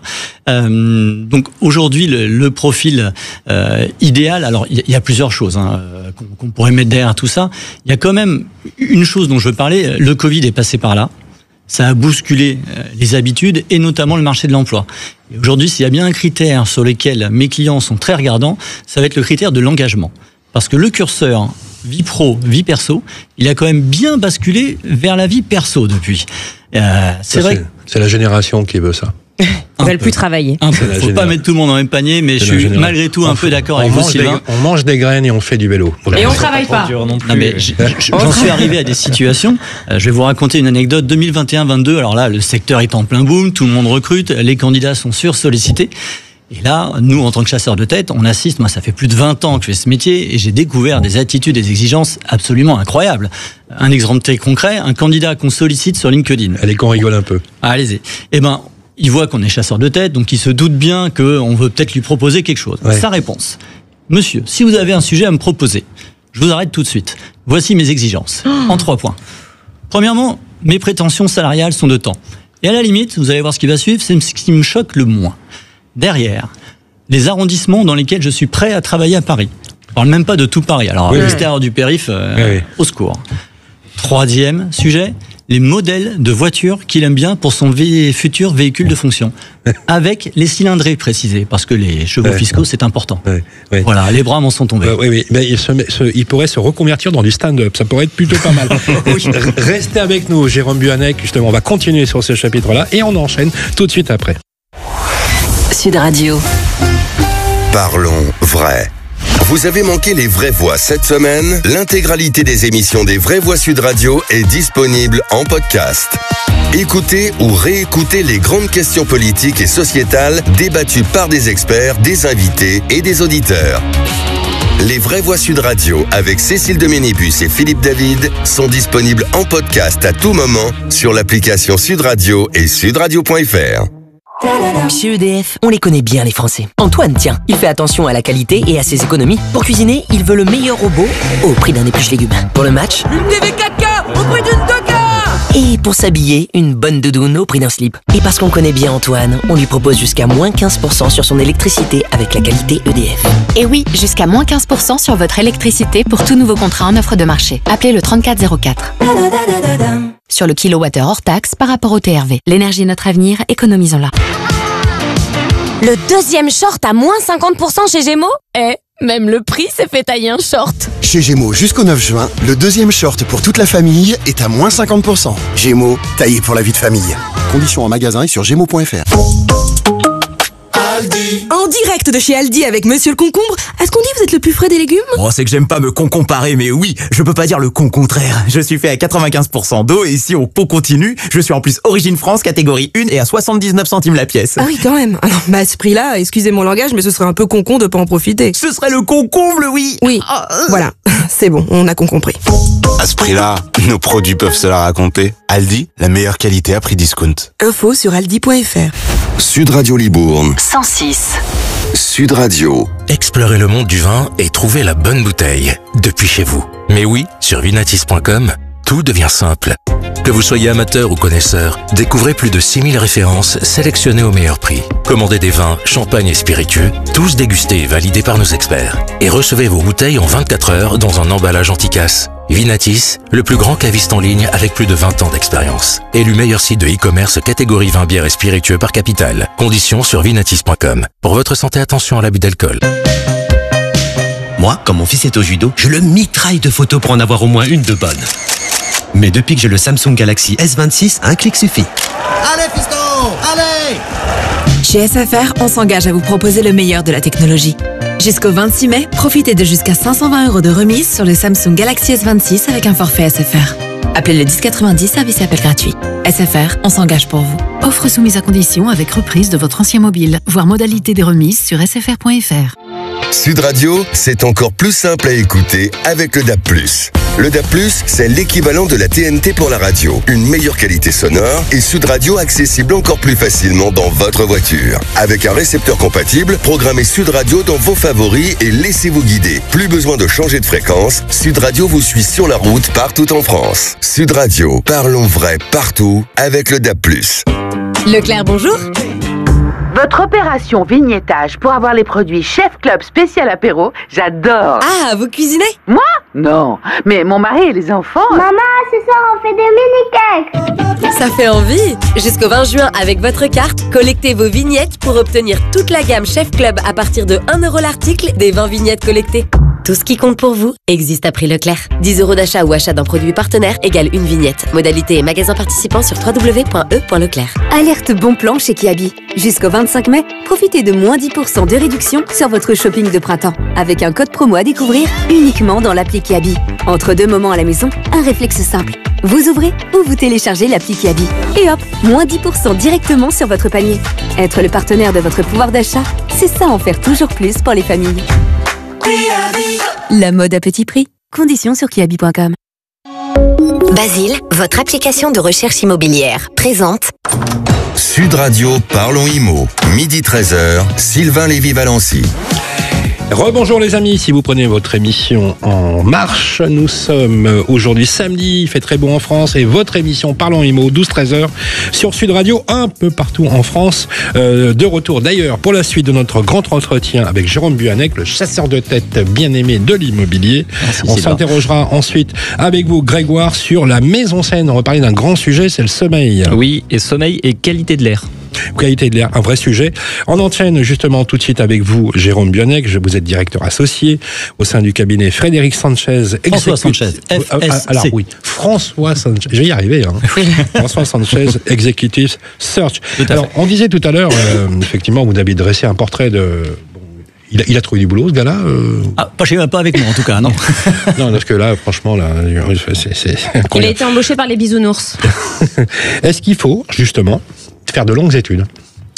Donc aujourd'hui, le profil idéal, alors il y a plusieurs choses qu'on pourrait mettre derrière tout ça. Il y a quand même une chose dont je veux parler. Le Covid est passé par là. Ça a bousculé les habitudes et notamment le marché de l'emploi. Et aujourd'hui, s'il y a bien un critère sur lequel mes clients sont très regardants, ça va être le critère de l'engagement. Parce que le curseur vie pro, vie perso, il a quand même bien basculé vers la vie perso depuis. C'est vrai. C'est la génération qui veut ça. Ils veulent plus travailler. Faut pas mettre tout le monde dans le même panier, mais je suis malgré tout un peu d'accord avec vous, Sylvain. On mange des graines et on fait du vélo. Et on travaille pas. J'en suis arrivé à des situations. Je vais vous raconter une anecdote. 2021-22. Alors là, le secteur est en plein boom, tout le monde recrute, les candidats sont sursollicités. Et là, nous, en tant que chasseurs de tête, on assiste, moi ça fait plus de 20 ans que je fais ce métier, et j'ai découvert des attitudes, des exigences absolument incroyables. Un exemple très concret, un candidat qu'on sollicite sur LinkedIn. Allez, qu'on rigole un peu. Allez-y. Il voit qu'on est chasseur de tête, donc il se doute bien qu'on veut peut-être lui proposer quelque chose. Sa réponse: monsieur, si vous avez un sujet à me proposer, je vous arrête tout de suite. Voici mes exigences, en 3 points. Premièrement, mes prétentions salariales sont de temps. Et à la limite, vous allez voir ce qui va suivre, c'est ce qui me choque le moins. Derrière, les arrondissements dans lesquels je suis prêt à travailler à Paris. On ne parle même pas de tout Paris. Alors, à l'extérieur du périph', au secours. 3e sujet, les modèles de voitures qu'il aime bien pour son futur véhicule de fonction. Avec les cylindrés précisés, parce que les chevaux fiscaux, c'est important. Voilà, les bras m'en sont tombés. Mais il pourrait se reconvertir dans du stand-up. Ça pourrait être plutôt pas mal. Restez avec nous, Jérôme Buanec. Justement, on va continuer sur ce chapitre-là et on enchaîne tout de suite après. Sud Radio. Parlons vrai. Vous avez manqué les vraies voix cette semaine? L'intégralité des émissions des Vraies Voix Sud Radio est disponible en podcast. Écoutez ou réécoutez les grandes questions politiques et sociétales débattues par des experts, des invités et des auditeurs. Les Vraies Voix Sud Radio avec Cécile de Ménibus et Philippe David sont disponibles en podcast à tout moment sur l'application Sud Radio et sudradio.fr. Chez EDF, on les connaît bien les Français. Antoine, tiens, il fait attention à la qualité et à ses économies. Pour cuisiner, il veut le meilleur robot au prix d'un épluche légumes. Pour le match, une TV 4K au prix d'une 2K. Et pour s'habiller, une bonne doudoune au prix d'un slip. Et parce qu'on connaît bien Antoine, on lui propose jusqu'à moins 15% sur son électricité avec la qualité EDF. Et oui, jusqu'à moins 15% sur votre électricité pour tout nouveau contrat en offre de marché. Appelez le 3404. Sur le kilowattheure hors taxe par rapport au TRV. L'énergie est notre avenir, économisons-la. Le deuxième short à moins 50% chez Gémeaux? Même le prix s'est fait tailler un short. Chez Gémeaux, jusqu'au 9 juin, le deuxième short pour toute la famille est à moins 50%. Gémeaux, taillé pour la vie de famille. Conditions en magasin et sur gémeaux.fr. Aldi. En direct de chez Aldi avec Monsieur le Concombre. Est-ce qu'on dit que vous êtes le plus frais des légumes? Oh, c'est que j'aime pas me comparer, mais oui, je peux pas dire le contraire. Je suis fait à 95% d'eau et si on continue, je suis en plus Origine France, catégorie 1 et à 79 centimes la pièce. Ah oui, quand même. Alors, à ce prix-là, excusez mon langage, mais ce serait un peu concon de pas en profiter. Ce serait le concomble, oui. Oui, voilà. C'est bon, on a compris. À ce prix-là, nos produits peuvent se la raconter. Aldi, la meilleure qualité à prix discount. Info sur aldi.fr. Sud Radio Libourne. 106. Sud Radio. Explorez le monde du vin et trouvez la bonne bouteille depuis chez vous. Mais oui, sur vinatis.com, tout devient simple. Que vous soyez amateur ou connaisseur, découvrez plus de 6000 références sélectionnées au meilleur prix. Commandez des vins, champagnes et spiritueux, tous dégustés et validés par nos experts. Et recevez vos bouteilles en 24 heures dans un emballage anti-casse. Vinatis, le plus grand caviste en ligne avec plus de 20 ans d'expérience. Élu meilleur site de e-commerce catégorie vin, bière et spiritueux par capitale. Conditions sur vinatis.com. Pour votre santé, attention à l'abus d'alcool. Moi, quand mon fils est au judo, je le mitraille de photos pour en avoir au moins une de bonne. Mais depuis que j'ai le Samsung Galaxy S26, un clic suffit. Allez, fiston, allez! Chez SFR, on s'engage à vous proposer le meilleur de la technologie. Jusqu'au 26 mai, profitez de jusqu'à 520 € de remise sur le Samsung Galaxy S26 avec un forfait SFR. Appelez le 1090, service et appel gratuit. SFR, on s'engage pour vous. Offre soumise à condition avec reprise de votre ancien mobile. Voir modalité des remises sur sfr.fr. Sud Radio, c'est encore plus simple à écouter avec le DAB+. Le DAB+, c'est l'équivalent de la TNT pour la radio. Une meilleure qualité sonore et Sud Radio accessible encore plus facilement dans votre voiture. Avec un récepteur compatible, programmez Sud Radio dans vos favoris et laissez-vous guider. Plus besoin de changer de fréquence, Sud Radio vous suit sur la route partout en France. Sud Radio, parlons vrai partout avec le DAB+. Leclerc, bonjour. Votre opération vignettage pour avoir les produits Chef Club spécial apéro, j'adore. Ah, vous cuisinez? Moi? Non, mais mon mari et les enfants... Maman, ce soir on fait des mini-cakes. Ça fait envie. Jusqu'au 20 juin, avec votre carte, collectez vos vignettes pour obtenir toute la gamme Chef Club à partir de 1 € l'article des 20 vignettes collectées. Tout ce qui compte pour vous existe à prix Leclerc. 10 € d'achat ou achat d'un produit partenaire égale une vignette. Modalité et magasin participant sur www.e.leclerc. Alerte bon plan chez Kiabi. Jusqu'au 25 mai, profitez de moins 10% de réduction sur votre shopping de printemps. Avec un code promo à découvrir uniquement dans l'appli Kiabi. Entre deux moments à la maison, un réflexe simple. Vous ouvrez ou vous téléchargez l'appli Kiabi. Et hop, moins 10% directement sur votre panier. Être le partenaire de votre pouvoir d'achat, c'est ça en faire toujours plus pour les familles. La mode à petit prix. Conditions sur kiabi.com. Basile, votre application de recherche immobilière, présente Sud Radio, parlons IMO. Midi 13h, Sylvain Lévy-Valency. Rebonjour les amis, si vous prenez votre émission en marche, nous sommes aujourd'hui samedi, il fait très beau en France et votre émission Parlons IMO 12-13h sur Sud Radio un peu partout en France. De retour d'ailleurs pour la suite de notre grand entretien avec Jérôme Buanec, le chasseur de tête bien aimé de l'immobilier. On s'interrogera ensuite avec vous Grégoire sur la maison saine. On va parler d'un grand sujet, c'est le sommeil. Oui, et sommeil et qualité de l'air. Qualité de l'air, un vrai sujet. On enchaîne justement tout de suite avec vous, Jérôme Buanec. Vous êtes directeur associé au sein du cabinet Frédéric Sanchez. François Sanchez, FSC. Alors oui, François Sanchez. Je vais y arriver. François Sanchez, Executive Search. Alors, on disait tout à l'heure, effectivement, vous avez dressé un portrait de... Il a trouvé du boulot, ce gars-là Pas avec moi, en tout cas, non. Non, parce que là, franchement, là, c'est incroyable. Il a été embauché par les bisounours. Est-ce qu'il faut, justement, faire de longues études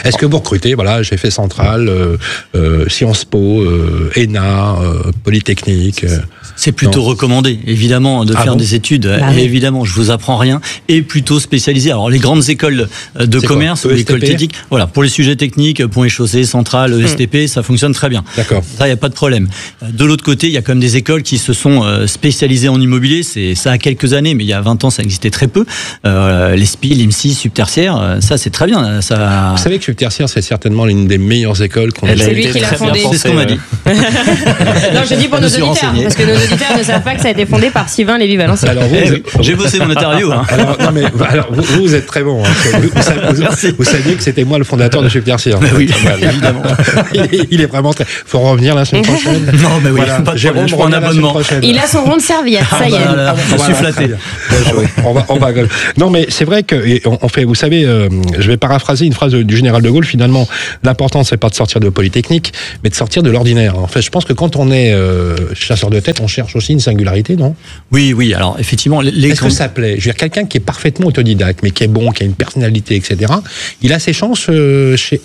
Est-ce que vous recrutez, voilà, j'ai fait Centrale, Sciences Po, ENA, Polytechnique C'est plutôt recommandé, évidemment, de faire des études. Oui. Évidemment, je vous apprends rien. Et plutôt spécialisé. Alors, les grandes écoles de commerce, les écoles techniques, voilà, pour les sujets techniques, Pont et Chaussée, Centrale, ESTP, ça fonctionne très bien. D'accord. Ça, il n'y a pas de problème. De l'autre côté, il y a quand même des écoles qui se sont spécialisées en immobilier. Ça a quelques années, mais il y a 20 ans, ça existait très peu. Les SPI, l'IMSI, Subtertiaire, ça, c'est très bien. Ça... Vous savez que Subtertiaire, c'est certainement l'une des meilleures écoles qu'on ait. C'est lui qui l'a fondé. C'est ce qu'on m'a dit. Non, je dis pour nos auditeurs, parce que nos auditeurs ne savent pas que ça a été fondé par Sylvain Lévy-Valenciennes. Alors j'ai bossé mon interview. Hein. Alors, vous êtes très bon. Hein. Vous saviez que c'était moi le fondateur de Subtertiaire. Oui, évidemment. Il est vraiment très... Faut revenir la semaine prochaine. Non, mais oui, voilà. pas de Jérôme, je prends un abonnement. Il a son rond de serviette, ça y est. Je suis flatté. On va. Non, mais c'est vrai que on fait. Vous savez, je vais paraphraser une phrase du général de Gaulle. Finalement, l'important c'est pas de sortir de Polytechnique, mais de sortir de l'ordinaire. En fait, je pense que quand on est chasseur de tête, on cherche aussi une singularité, non ? Oui. Alors effectivement, est-ce que ça plaît ? Je veux dire, quelqu'un qui est parfaitement autodidacte, mais qui est bon, qui a une personnalité, etc. Il a ses chances chez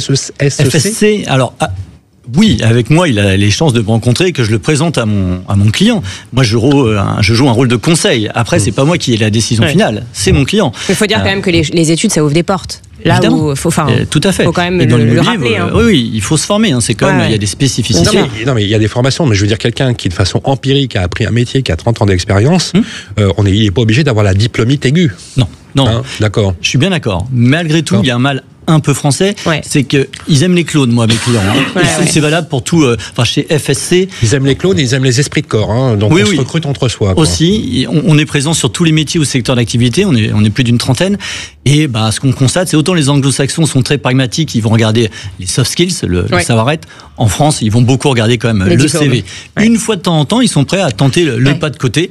FSC. Alors. Oui, avec moi, il a les chances de me rencontrer et que je le présente à mon client. Moi, je joue un rôle de conseil. Après, c'est pas moi qui ai la décision finale, c'est mon client. Il faut dire quand même que les études, ça ouvre des portes. Là évidemment. Où faut, tout à fait. Faut quand même le rappeler. Oui, il faut se former. Hein. C'est quand même, il y a des spécificités. Non, mais il y a des formations. Mais je veux dire, quelqu'un qui de façon empirique a appris un métier, qui a 30 ans d'expérience, il n'est pas obligé d'avoir la diplomite aiguë. Non. Hein, d'accord. Je suis bien d'accord. Malgré tout, il y a un mal un peu français, c'est qu'ils aiment les clones, moi, mes clients. Hein. C'est valable pour tout. Chez FSC, ils aiment les clones, ils aiment les esprits de corps. Hein, donc on se recrute entre soi. Quoi. Aussi, on est présent sur tous les métiers ou secteurs d'activité. On est plus d'une trentaine. Et ce qu'on constate, c'est autant les Anglo-Saxons sont très pragmatiques, ils vont regarder les soft skills, le savoir-être. En France, ils vont beaucoup regarder quand même le CV. Une fois de temps en temps, ils sont prêts à tenter le pas de côté.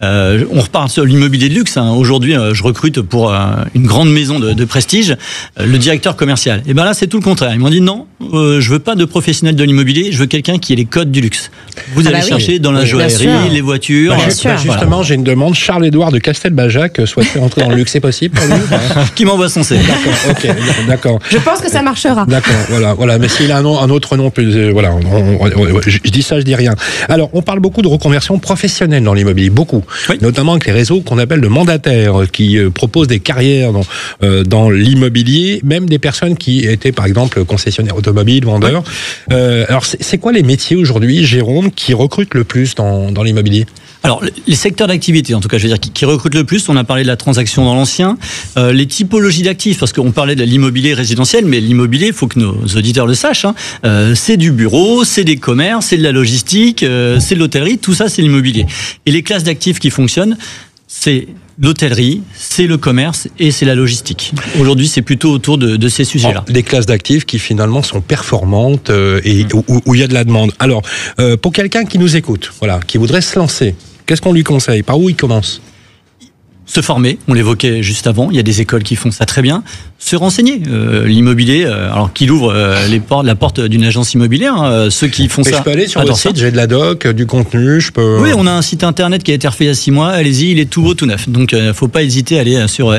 On repart sur l'immobilier de luxe. Hein. Aujourd'hui, je recrute pour une grande maison de prestige, le directeur commercial. Et là, c'est tout le contraire. Ils m'ont dit non, je veux pas de professionnel de l'immobilier, je veux quelqu'un qui ait les codes du luxe. Vous allez chercher dans la joaillerie, les voitures. Justement, j'ai une demande. Charles-Édouard de Castelbajac souhaiterait entrer dans le luxe, c'est possible pour lui? Qui m'envoie son CV. D'accord. Je pense que ça marchera. D'accord, voilà. Mais s'il a un autre nom, voilà, je dis ça, je dis rien. Alors, on parle beaucoup de reconversion professionnelle dans l'immobilier, beaucoup. Notamment avec les réseaux qu'on appelle de mandataires, qui proposent des carrières dans l'immobilier, même des personnes qui étaient, par exemple, concessionnaires automobiles, vendeurs. Alors, c'est quoi les métiers aujourd'hui, Jérôme, qui recrutent le plus dans l'immobilier? Alors, les secteurs d'activité, en tout cas, je veux dire, qui recrutent le plus, on a parlé de la transaction dans l'ancien, les typologies d'actifs, parce qu'on parlait de l'immobilier résidentiel, mais l'immobilier, il faut que nos auditeurs le sachent, c'est du bureau, c'est des commerces, c'est de la logistique, c'est de l'hôtellerie, tout ça, c'est l'immobilier. Et les classes d'actifs qui fonctionnent, c'est l'hôtellerie, c'est le commerce et c'est la logistique. Aujourd'hui, c'est plutôt autour de ces sujets-là. Des classes d'actifs qui finalement sont performantes et où il y a de la demande. Alors, pour quelqu'un qui nous écoute, voilà, qui voudrait se lancer, qu'est-ce qu'on lui conseille? Par où il commence? Se former, on l'évoquait juste avant, il y a des écoles qui font ça très bien. Se renseigner, l'immobilier, alors qu'il ouvre la porte d'une agence immobilière, ceux qui font ça. Je peux aller sur votre site, j'ai de la doc, du contenu, je peux... Oui, on a un site internet qui a été refait il y a 6 mois, allez-y, il est tout beau, tout neuf. Donc, il ne faut pas hésiter à aller sur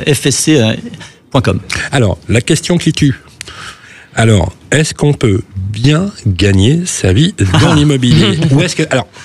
fsc.com. Alors, la question qui tue. Alors, est-ce qu'on peut bien gagner sa vie dans l'immobilier? Ou est-ce que... Alors,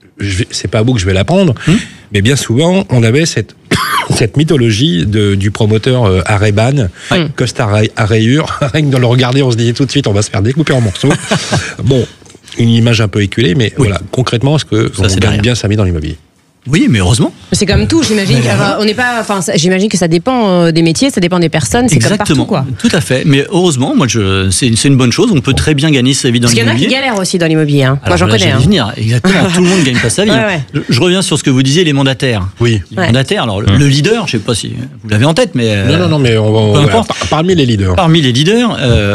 c'est pas à vous que je vais l'apprendre, mais bien souvent, on avait cette mythologie du promoteur Areban, Costa Arayur. Rien que de le regarder, on se dit tout de suite, on va se faire découper en morceaux. Bon, une image un peu éculée, mais voilà, concrètement, est-ce qu'on gagne bien sa vie dans l'immobilier? Oui, mais heureusement. C'est comme tout, j'imagine. J'imagine que ça dépend des métiers, ça dépend des personnes, c'est comme partout, quoi. Tout à fait. Mais heureusement, c'est une bonne chose. On peut très bien gagner sa vie dans l'immobilier. Parce qu'il y en a qui galèrent aussi dans l'immobilier. Hein. Moi, j'en connais. Venir. Exactement. Tout le monde ne gagne pas sa vie. Je reviens sur ce que vous disiez, les mandataires. Oui. Les mandataires. Alors, le leader, je ne sais pas si vous l'avez en tête, mais non, mais on va parmi les leaders. Parmi les leaders,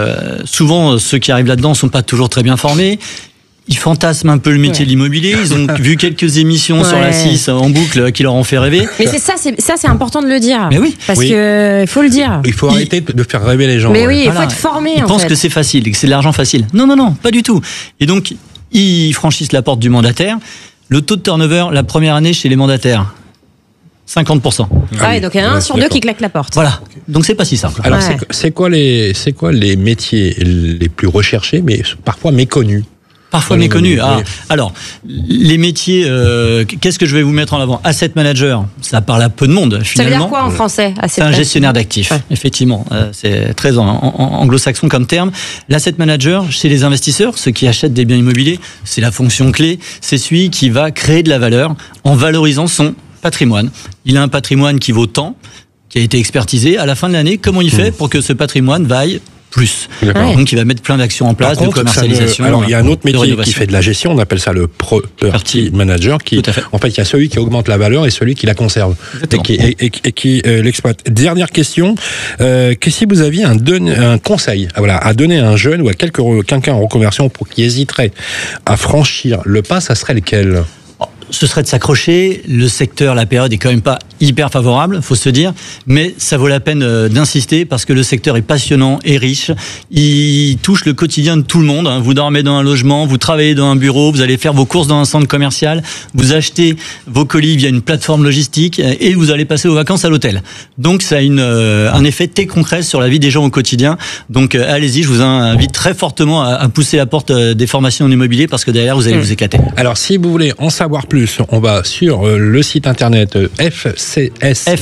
souvent ceux qui arrivent là-dedans ne sont pas toujours très bien formés. Ils fantasment un peu le métier de l'immobilier. Ils ont vu quelques émissions sur la 6 en boucle qui leur ont fait rêver. Mais c'est important de le dire. Mais oui. Parce que faut le dire. Il faut arrêter de faire rêver les gens. Mais oui, il faut être formé. Ils pensent que c'est facile, que c'est de l'argent facile. Non, pas du tout. Et donc, ils franchissent la porte du mandataire. Le taux de turnover, la première année chez les mandataires, Ah 50%. oui, donc il y en a un sur deux qui claque la porte. Voilà. Donc c'est pas si simple. Alors c'est quoi les métiers les plus recherchés, mais parfois méconnus? Parfois méconnu. Alors, les métiers, qu'est-ce que je vais vous mettre en avant? Asset manager, ça parle à peu de monde, finalement. Ça veut dire quoi en français? C'est un gestionnaire d'actifs, effectivement. C'est très anglo-saxon comme terme. L'asset manager, chez les investisseurs, ceux qui achètent des biens immobiliers, c'est la fonction clé. C'est celui qui va créer de la valeur en valorisant son patrimoine. Il a un patrimoine qui vaut tant, qui a été expertisé. À la fin de l'année, comment il fait pour que ce patrimoine vaille plus? Donc il va mettre plein d'actions en place, de commercialisation. Alors il y a un autre métier qui fait de la gestion, on appelle ça le property manager, en fait il y a celui qui augmente la valeur et celui qui la conserve et qui l'exploite. Dernière question, que si vous aviez un conseil à donner à un jeune ou à quelqu'un en reconversion pour qui hésiterait à franchir le pas, ça serait lequel? Ce serait de s'accrocher. Le secteur, la période est quand même pas hyper favorable, faut se dire, mais ça vaut la peine d'insister parce que le secteur est passionnant et riche. Il touche le quotidien de tout le monde. Vous dormez dans un logement, vous travaillez dans un bureau, vous allez faire vos courses dans un centre commercial, vous achetez vos colis via une plateforme logistique et vous allez passer vos vacances à l'hôtel. Donc ça a un effet très concret sur la vie des gens au quotidien. Donc allez-y, je vous invite très fortement à pousser la porte des formations en immobilier parce que derrière vous allez vous éclater. Alors si vous voulez en savoir plus, on va sur le site internet FSC.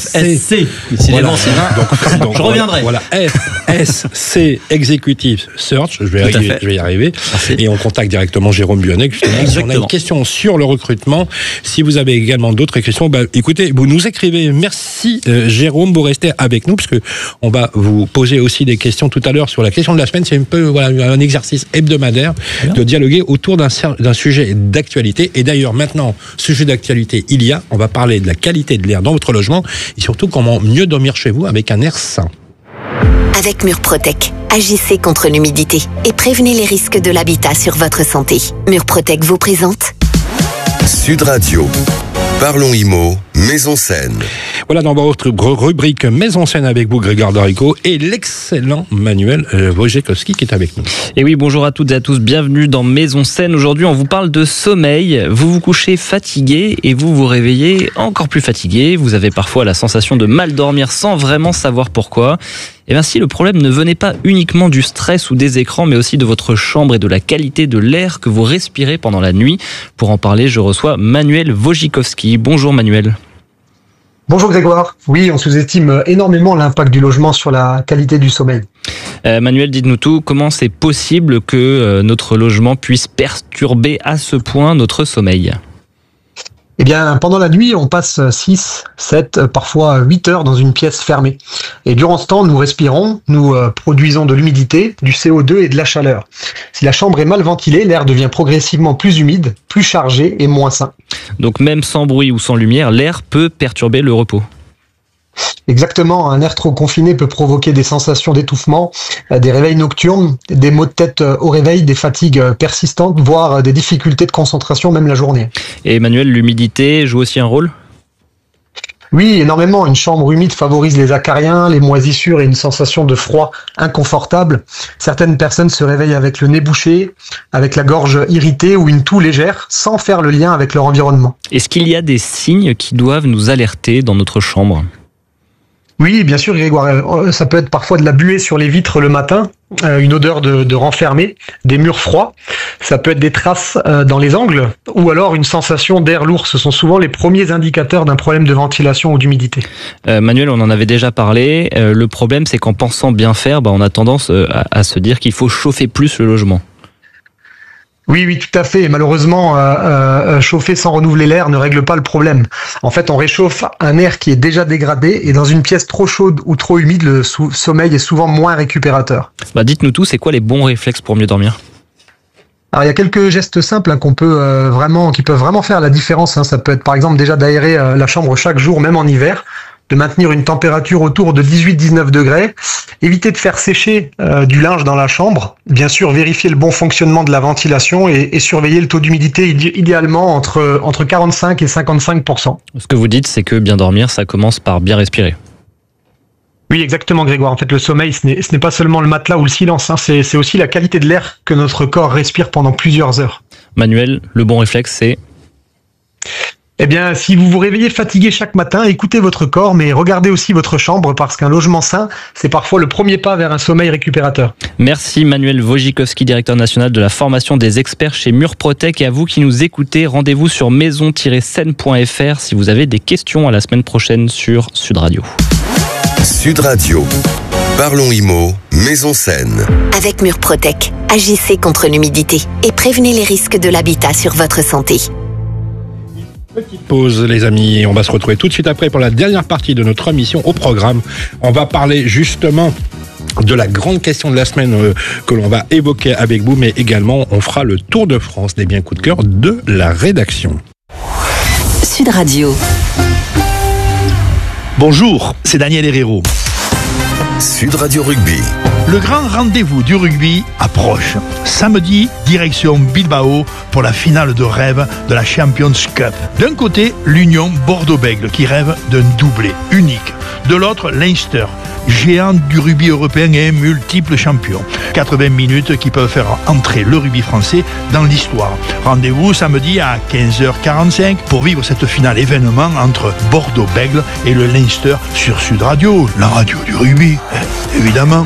Voilà. Donc, je reviendrai. Voilà, FSC Executive Search, je vais y arriver. Merci. Et on contacte directement Jérôme Buonnec. Si on a une question sur le recrutement, si vous avez également d'autres questions, écoutez, vous nous écrivez. Merci Jérôme, vous restez avec nous, parce que on va vous poser aussi des questions tout à l'heure sur la question de la semaine. C'est un peu un exercice hebdomadaire de dialoguer autour d'un sujet d'actualité. Et d'ailleurs, maintenant, sujet d'actualité, on va parler de la qualité de l'air dans votre logement et surtout comment mieux dormir chez vous avec un air sain. Avec Murprotec, agissez contre l'humidité et prévenez les risques de l'habitat sur votre santé. Murprotec vous présente Sud Radio. Parlons Immo, Maison Saine. Voilà dans votre rubrique Maison Saine avec vous, Grégoire Darico, et l'excellent Manuel Wojciechowski qui est avec nous. Et oui, bonjour à toutes et à tous, bienvenue dans Maison Saine. Aujourd'hui, on vous parle de sommeil. Vous vous couchez fatigué et vous vous réveillez encore plus fatigué. Vous avez parfois la sensation de mal dormir sans vraiment savoir pourquoi. Et bien si le problème ne venait pas uniquement du stress ou des écrans, mais aussi de votre chambre et de la qualité de l'air que vous respirez pendant la nuit. Pour en parler, je reçois Manuel Wojciechowski. Bonjour Manuel. Bonjour Grégoire. Oui, on sous-estime énormément l'impact du logement sur la qualité du sommeil. Manuel, dites-nous tout. Comment c'est possible que notre logement puisse perturber à ce point notre sommeil ? Eh bien, pendant la nuit, on passe 6, 7, parfois 8 heures dans une pièce fermée. Et durant ce temps, nous respirons, nous produisons de l'humidité, du CO2 et de la chaleur. Si la chambre est mal ventilée, l'air devient progressivement plus humide, plus chargé et moins sain. Donc même sans bruit ou sans lumière, l'air peut perturber le repos. Exactement, un air trop confiné peut provoquer des sensations d'étouffement, des réveils nocturnes, des maux de tête au réveil, des fatigues persistantes, voire des difficultés de concentration même la journée. Et Emmanuel, l'humidité joue aussi un rôle ? Oui, énormément. Une chambre humide favorise les acariens, les moisissures et une sensation de froid inconfortable. Certaines personnes se réveillent avec le nez bouché, avec la gorge irritée ou une toux légère, sans faire le lien avec leur environnement. Est-ce qu'il y a des signes qui doivent nous alerter dans notre chambre ? Oui, bien sûr, Grégoire. Ça peut être parfois de la buée sur les vitres le matin, une odeur de renfermé, des murs froids. Ça peut être des traces dans les angles ou alors une sensation d'air lourd. Ce sont souvent les premiers indicateurs d'un problème de ventilation ou d'humidité. Manuel, on en avait déjà parlé. Le problème, c'est qu'en pensant bien faire, on a tendance à se dire qu'il faut chauffer plus le logement. Oui, tout à fait. Et malheureusement, chauffer sans renouveler l'air ne règle pas le problème. En fait, on réchauffe un air qui est déjà dégradé et dans une pièce trop chaude ou trop humide, le sommeil est souvent moins récupérateur. Dites-nous tout, c'est quoi les bons réflexes pour mieux dormir ? Alors, il y a quelques gestes simples qui peuvent vraiment faire la différence. Ça peut être par exemple déjà d'aérer la chambre chaque jour, même en hiver, de maintenir une température autour de 18-19 degrés, éviter de faire sécher du linge dans la chambre, bien sûr vérifier le bon fonctionnement de la ventilation et surveiller le taux d'humidité idéalement entre 45 et 55%. Ce que vous dites, c'est que bien dormir, ça commence par bien respirer. Oui, exactement Grégoire. En fait, le sommeil, ce n'est pas seulement le matelas ou le silence, c'est aussi la qualité de l'air que notre corps respire pendant plusieurs heures. Manuel, le bon réflexe, c'est ? Eh bien, si vous vous réveillez fatigué chaque matin, écoutez votre corps, mais regardez aussi votre chambre, parce qu'un logement sain, c'est parfois le premier pas vers un sommeil récupérateur. Merci Manuel Wojcikowski, directeur national de la formation des experts chez Murprotec. Et à vous qui nous écoutez, rendez-vous sur maison-scène.fr si vous avez des questions. À la semaine prochaine sur Sud Radio. Sud Radio. Parlons IMO, Maison Scène. Avec Murprotec, agissez contre l'humidité et prévenez les risques de l'habitat sur votre santé. Petite pause les amis, on va se retrouver tout de suite après pour la dernière partie de notre émission au programme. On va parler justement de la grande question de la semaine que l'on va évoquer avec vous, mais également on fera le tour de France des biens coups de cœur de la rédaction. Sud Radio. Bonjour, c'est Daniel Herrero. Sud Radio Rugby. Le grand rendez-vous du rugby approche. Samedi, direction Bilbao pour la finale de rêve de la Champions Cup. D'un côté, l'Union Bordeaux-Bègles qui rêve d'un doublé unique. De l'autre, Leinster, géant du rugby européen et multiple champion. 80 minutes qui peuvent faire entrer le rugby français dans l'histoire. Rendez-vous samedi à 15h45 pour vivre cette finale événement entre Bordeaux-Bègles et le Leinster sur Sud Radio, la radio du rugby, évidemment.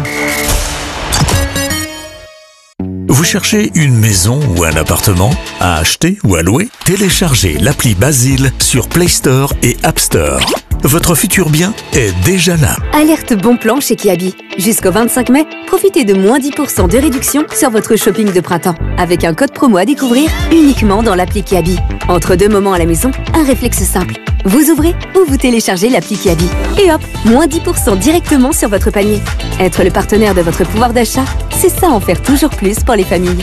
Vous cherchez une maison ou un appartement à acheter ou à louer? Téléchargez l'appli Basile sur Play Store et App Store. Votre futur bien est déjà là. Alerte bon plan chez Kiabi. Jusqu'au 25 mai, profitez de moins 10% de réduction sur votre shopping de printemps. Avec un code promo à découvrir uniquement dans l'appli Kiabi. Entre deux moments à la maison, un réflexe simple. Vous ouvrez ou vous téléchargez l'appli Kiabi. Et hop, moins 10% directement sur votre panier. Être le partenaire de votre pouvoir d'achat, c'est ça en faire toujours plus pour les familles.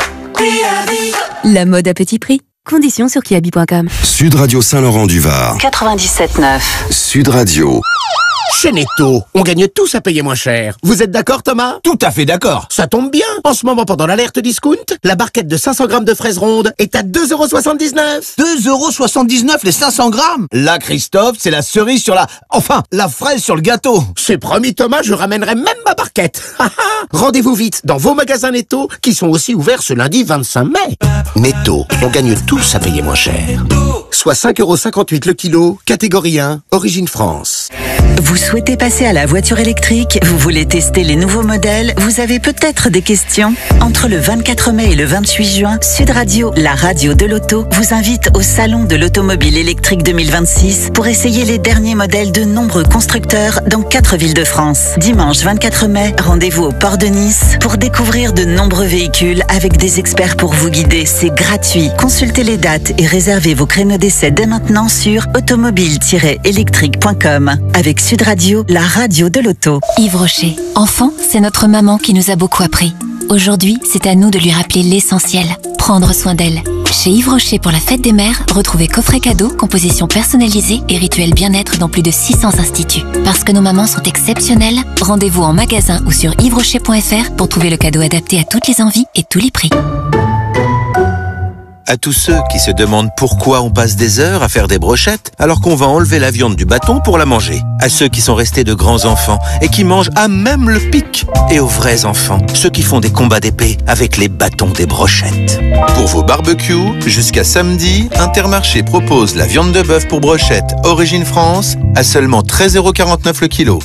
La mode à petit prix. Conditions sur kiabi.com. Sud Radio Saint-Laurent-du-Var. 97.9. Sud Radio. Chez Netto, on gagne tous à payer moins cher. Vous êtes d'accord, Thomas? Tout à fait d'accord. Ça tombe bien. En ce moment, pendant l'alerte discount, la barquette de 500 grammes de fraises rondes est à 2,79 €. 2,79 € les 500 grammes? Là, Christophe, c'est la cerise sur la... Enfin, la fraise sur le gâteau. C'est promis, Thomas, je ramènerai même ma barquette. Rendez-vous vite dans vos magasins Netto, qui sont aussi ouverts ce lundi 25 mai. Netto, on gagne tous à payer moins cher. Soit 5,58 € le kilo, catégorie 1, origine France. Vous souhaitez passer à la voiture électrique? Vous voulez tester les nouveaux modèles? Vous avez peut-être des questions? Entre le 24 mai et le 28 juin, Sud Radio, la radio de l'auto, vous invite au Salon de l'Automobile électrique 2026 pour essayer les derniers modèles de nombreux constructeurs dans 4 villes de France. Dimanche 24 mai, rendez-vous au port de Nice pour découvrir de nombreux véhicules avec des experts pour vous guider. C'est gratuit. Consultez les dates et réservez vos créneaux d'essai dès maintenant sur automobile-électrique.com. Avec Sud Radio, la radio de l'auto. Yves Rocher. Enfant, c'est notre maman qui nous a beaucoup appris. Aujourd'hui, c'est à nous de lui rappeler l'essentiel, prendre soin d'elle. Chez Yves Rocher pour la fête des mères, retrouvez coffrets cadeaux, compositions personnalisées et rituels bien-être dans plus de 600 instituts. Parce que nos mamans sont exceptionnelles, rendez-vous en magasin ou sur yvesrocher.fr pour trouver le cadeau adapté à toutes les envies et tous les prix. À tous ceux qui se demandent pourquoi on passe des heures à faire des brochettes alors qu'on va enlever la viande du bâton pour la manger. À ceux qui sont restés de grands enfants et qui mangent à même le pic. Et aux vrais enfants, ceux qui font des combats d'épée avec les bâtons des brochettes. Pour vos barbecues, jusqu'à samedi, Intermarché propose la viande de bœuf pour brochette Origine France à seulement 13,49 € le kilo.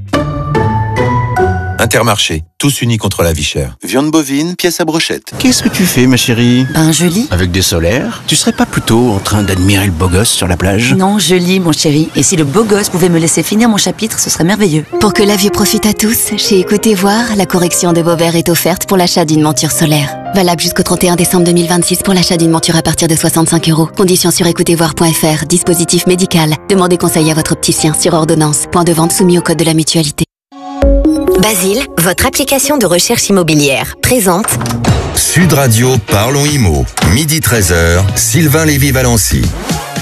Intermarché, tous unis contre la vie chère. Viande bovine, pièce à brochette. Qu'est-ce que tu fais, ma chérie? Ben, je lis. Avec des solaires? Tu serais pas plutôt en train d'admirer le beau gosse sur la plage? Non, je lis, mon chéri. Et si le beau gosse pouvait me laisser finir mon chapitre, ce serait merveilleux. Pour que la vue profite à tous, chez Écoutez Voir, la correction de Beauvert est offerte pour l'achat d'une monture solaire. Valable jusqu'au 31 décembre 2026 pour l'achat d'une monture à partir de 65 €. Conditions sur écoutezvoir.fr. Dispositif médical. Demandez conseil à votre opticien sur ordonnance. Point de vente soumis au code de la mutualité. Basile, votre application de recherche immobilière, présente Sud Radio Parlons Immo, midi 13h, Sylvain Lévy-Valency.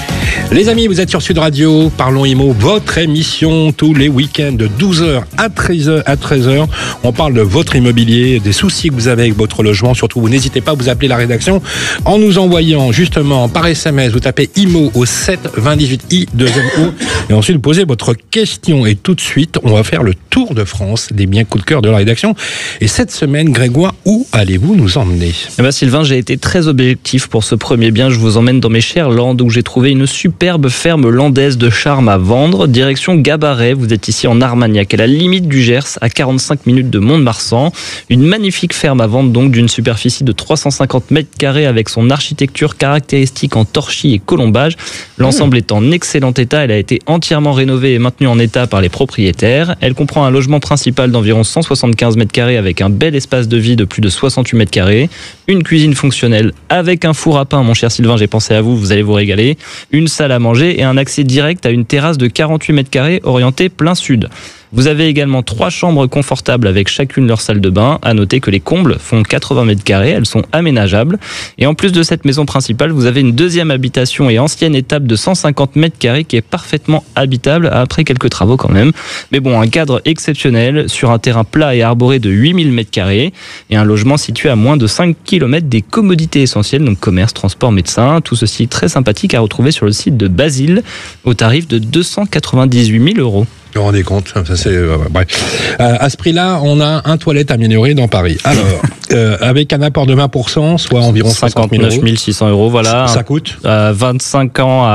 Les amis, vous êtes sur Sud Radio, Parlons Immo, votre émission tous les week-ends de 12h à 13h. On parle de votre immobilier, des soucis que vous avez avec votre logement. Surtout, vous n'hésitez pas à vous appeler la rédaction en nous envoyant justement par SMS, vous tapez IMO au 7 20 18 I2MO et ensuite vous posez votre question. Et tout de suite, on va faire le tour de France des biens coup de cœur de la rédaction. Et cette semaine, Grégoire, où allez-vous nous emmener ? Eh ben Sylvain, j'ai été très objectif pour ce premier bien. Je vous emmène dans mes chères Landes où j'ai trouvé une superbe ferme landaise de charme à vendre. Direction Gabaret, vous êtes ici en Armagnac, à la limite du Gers, à 45 minutes de Mont-de-Marsan. Une magnifique ferme à vendre donc d'une superficie de 350 mètres carrés avec son architecture caractéristique en torchis et colombage. L'ensemble est en excellent état. Elle a été entièrement rénovée et maintenue en état par les propriétaires. Elle comprend un logement principal d'environ 175 mètres carrés avec un bel espace de vie de plus de 68 mètres carrés. Une cuisine fonctionnelle avec un four à pain, mon cher Sylvain, j'ai pensé à vous, vous allez vous régaler. Une salle à manger et un accès direct à une terrasse de 48 mètres carrés orientée plein sud. Vous avez également 3 chambres confortables avec chacune leur salle de bain. À noter que les combles font 80 mètres carrés, elles sont aménageables. Et en plus de cette maison principale, vous avez une deuxième habitation et ancienne étape de 150 mètres carrés qui est parfaitement habitable après quelques travaux quand même. Mais bon, un cadre exceptionnel sur un terrain plat et arboré de 8000 mètres carrés et un logement situé à moins de 5 km des commodités essentielles, donc commerce, transport, médecin. Tout ceci très sympathique à retrouver sur le site de Basile au tarif de 298 000 €. Vous vous rendez compte, ça c'est bref. À ce prix-là, on a un toilette amélioré dans Paris. Alors, avec un apport de 20%, soit environ 59 600 €, voilà. Ça coûte 25 ans à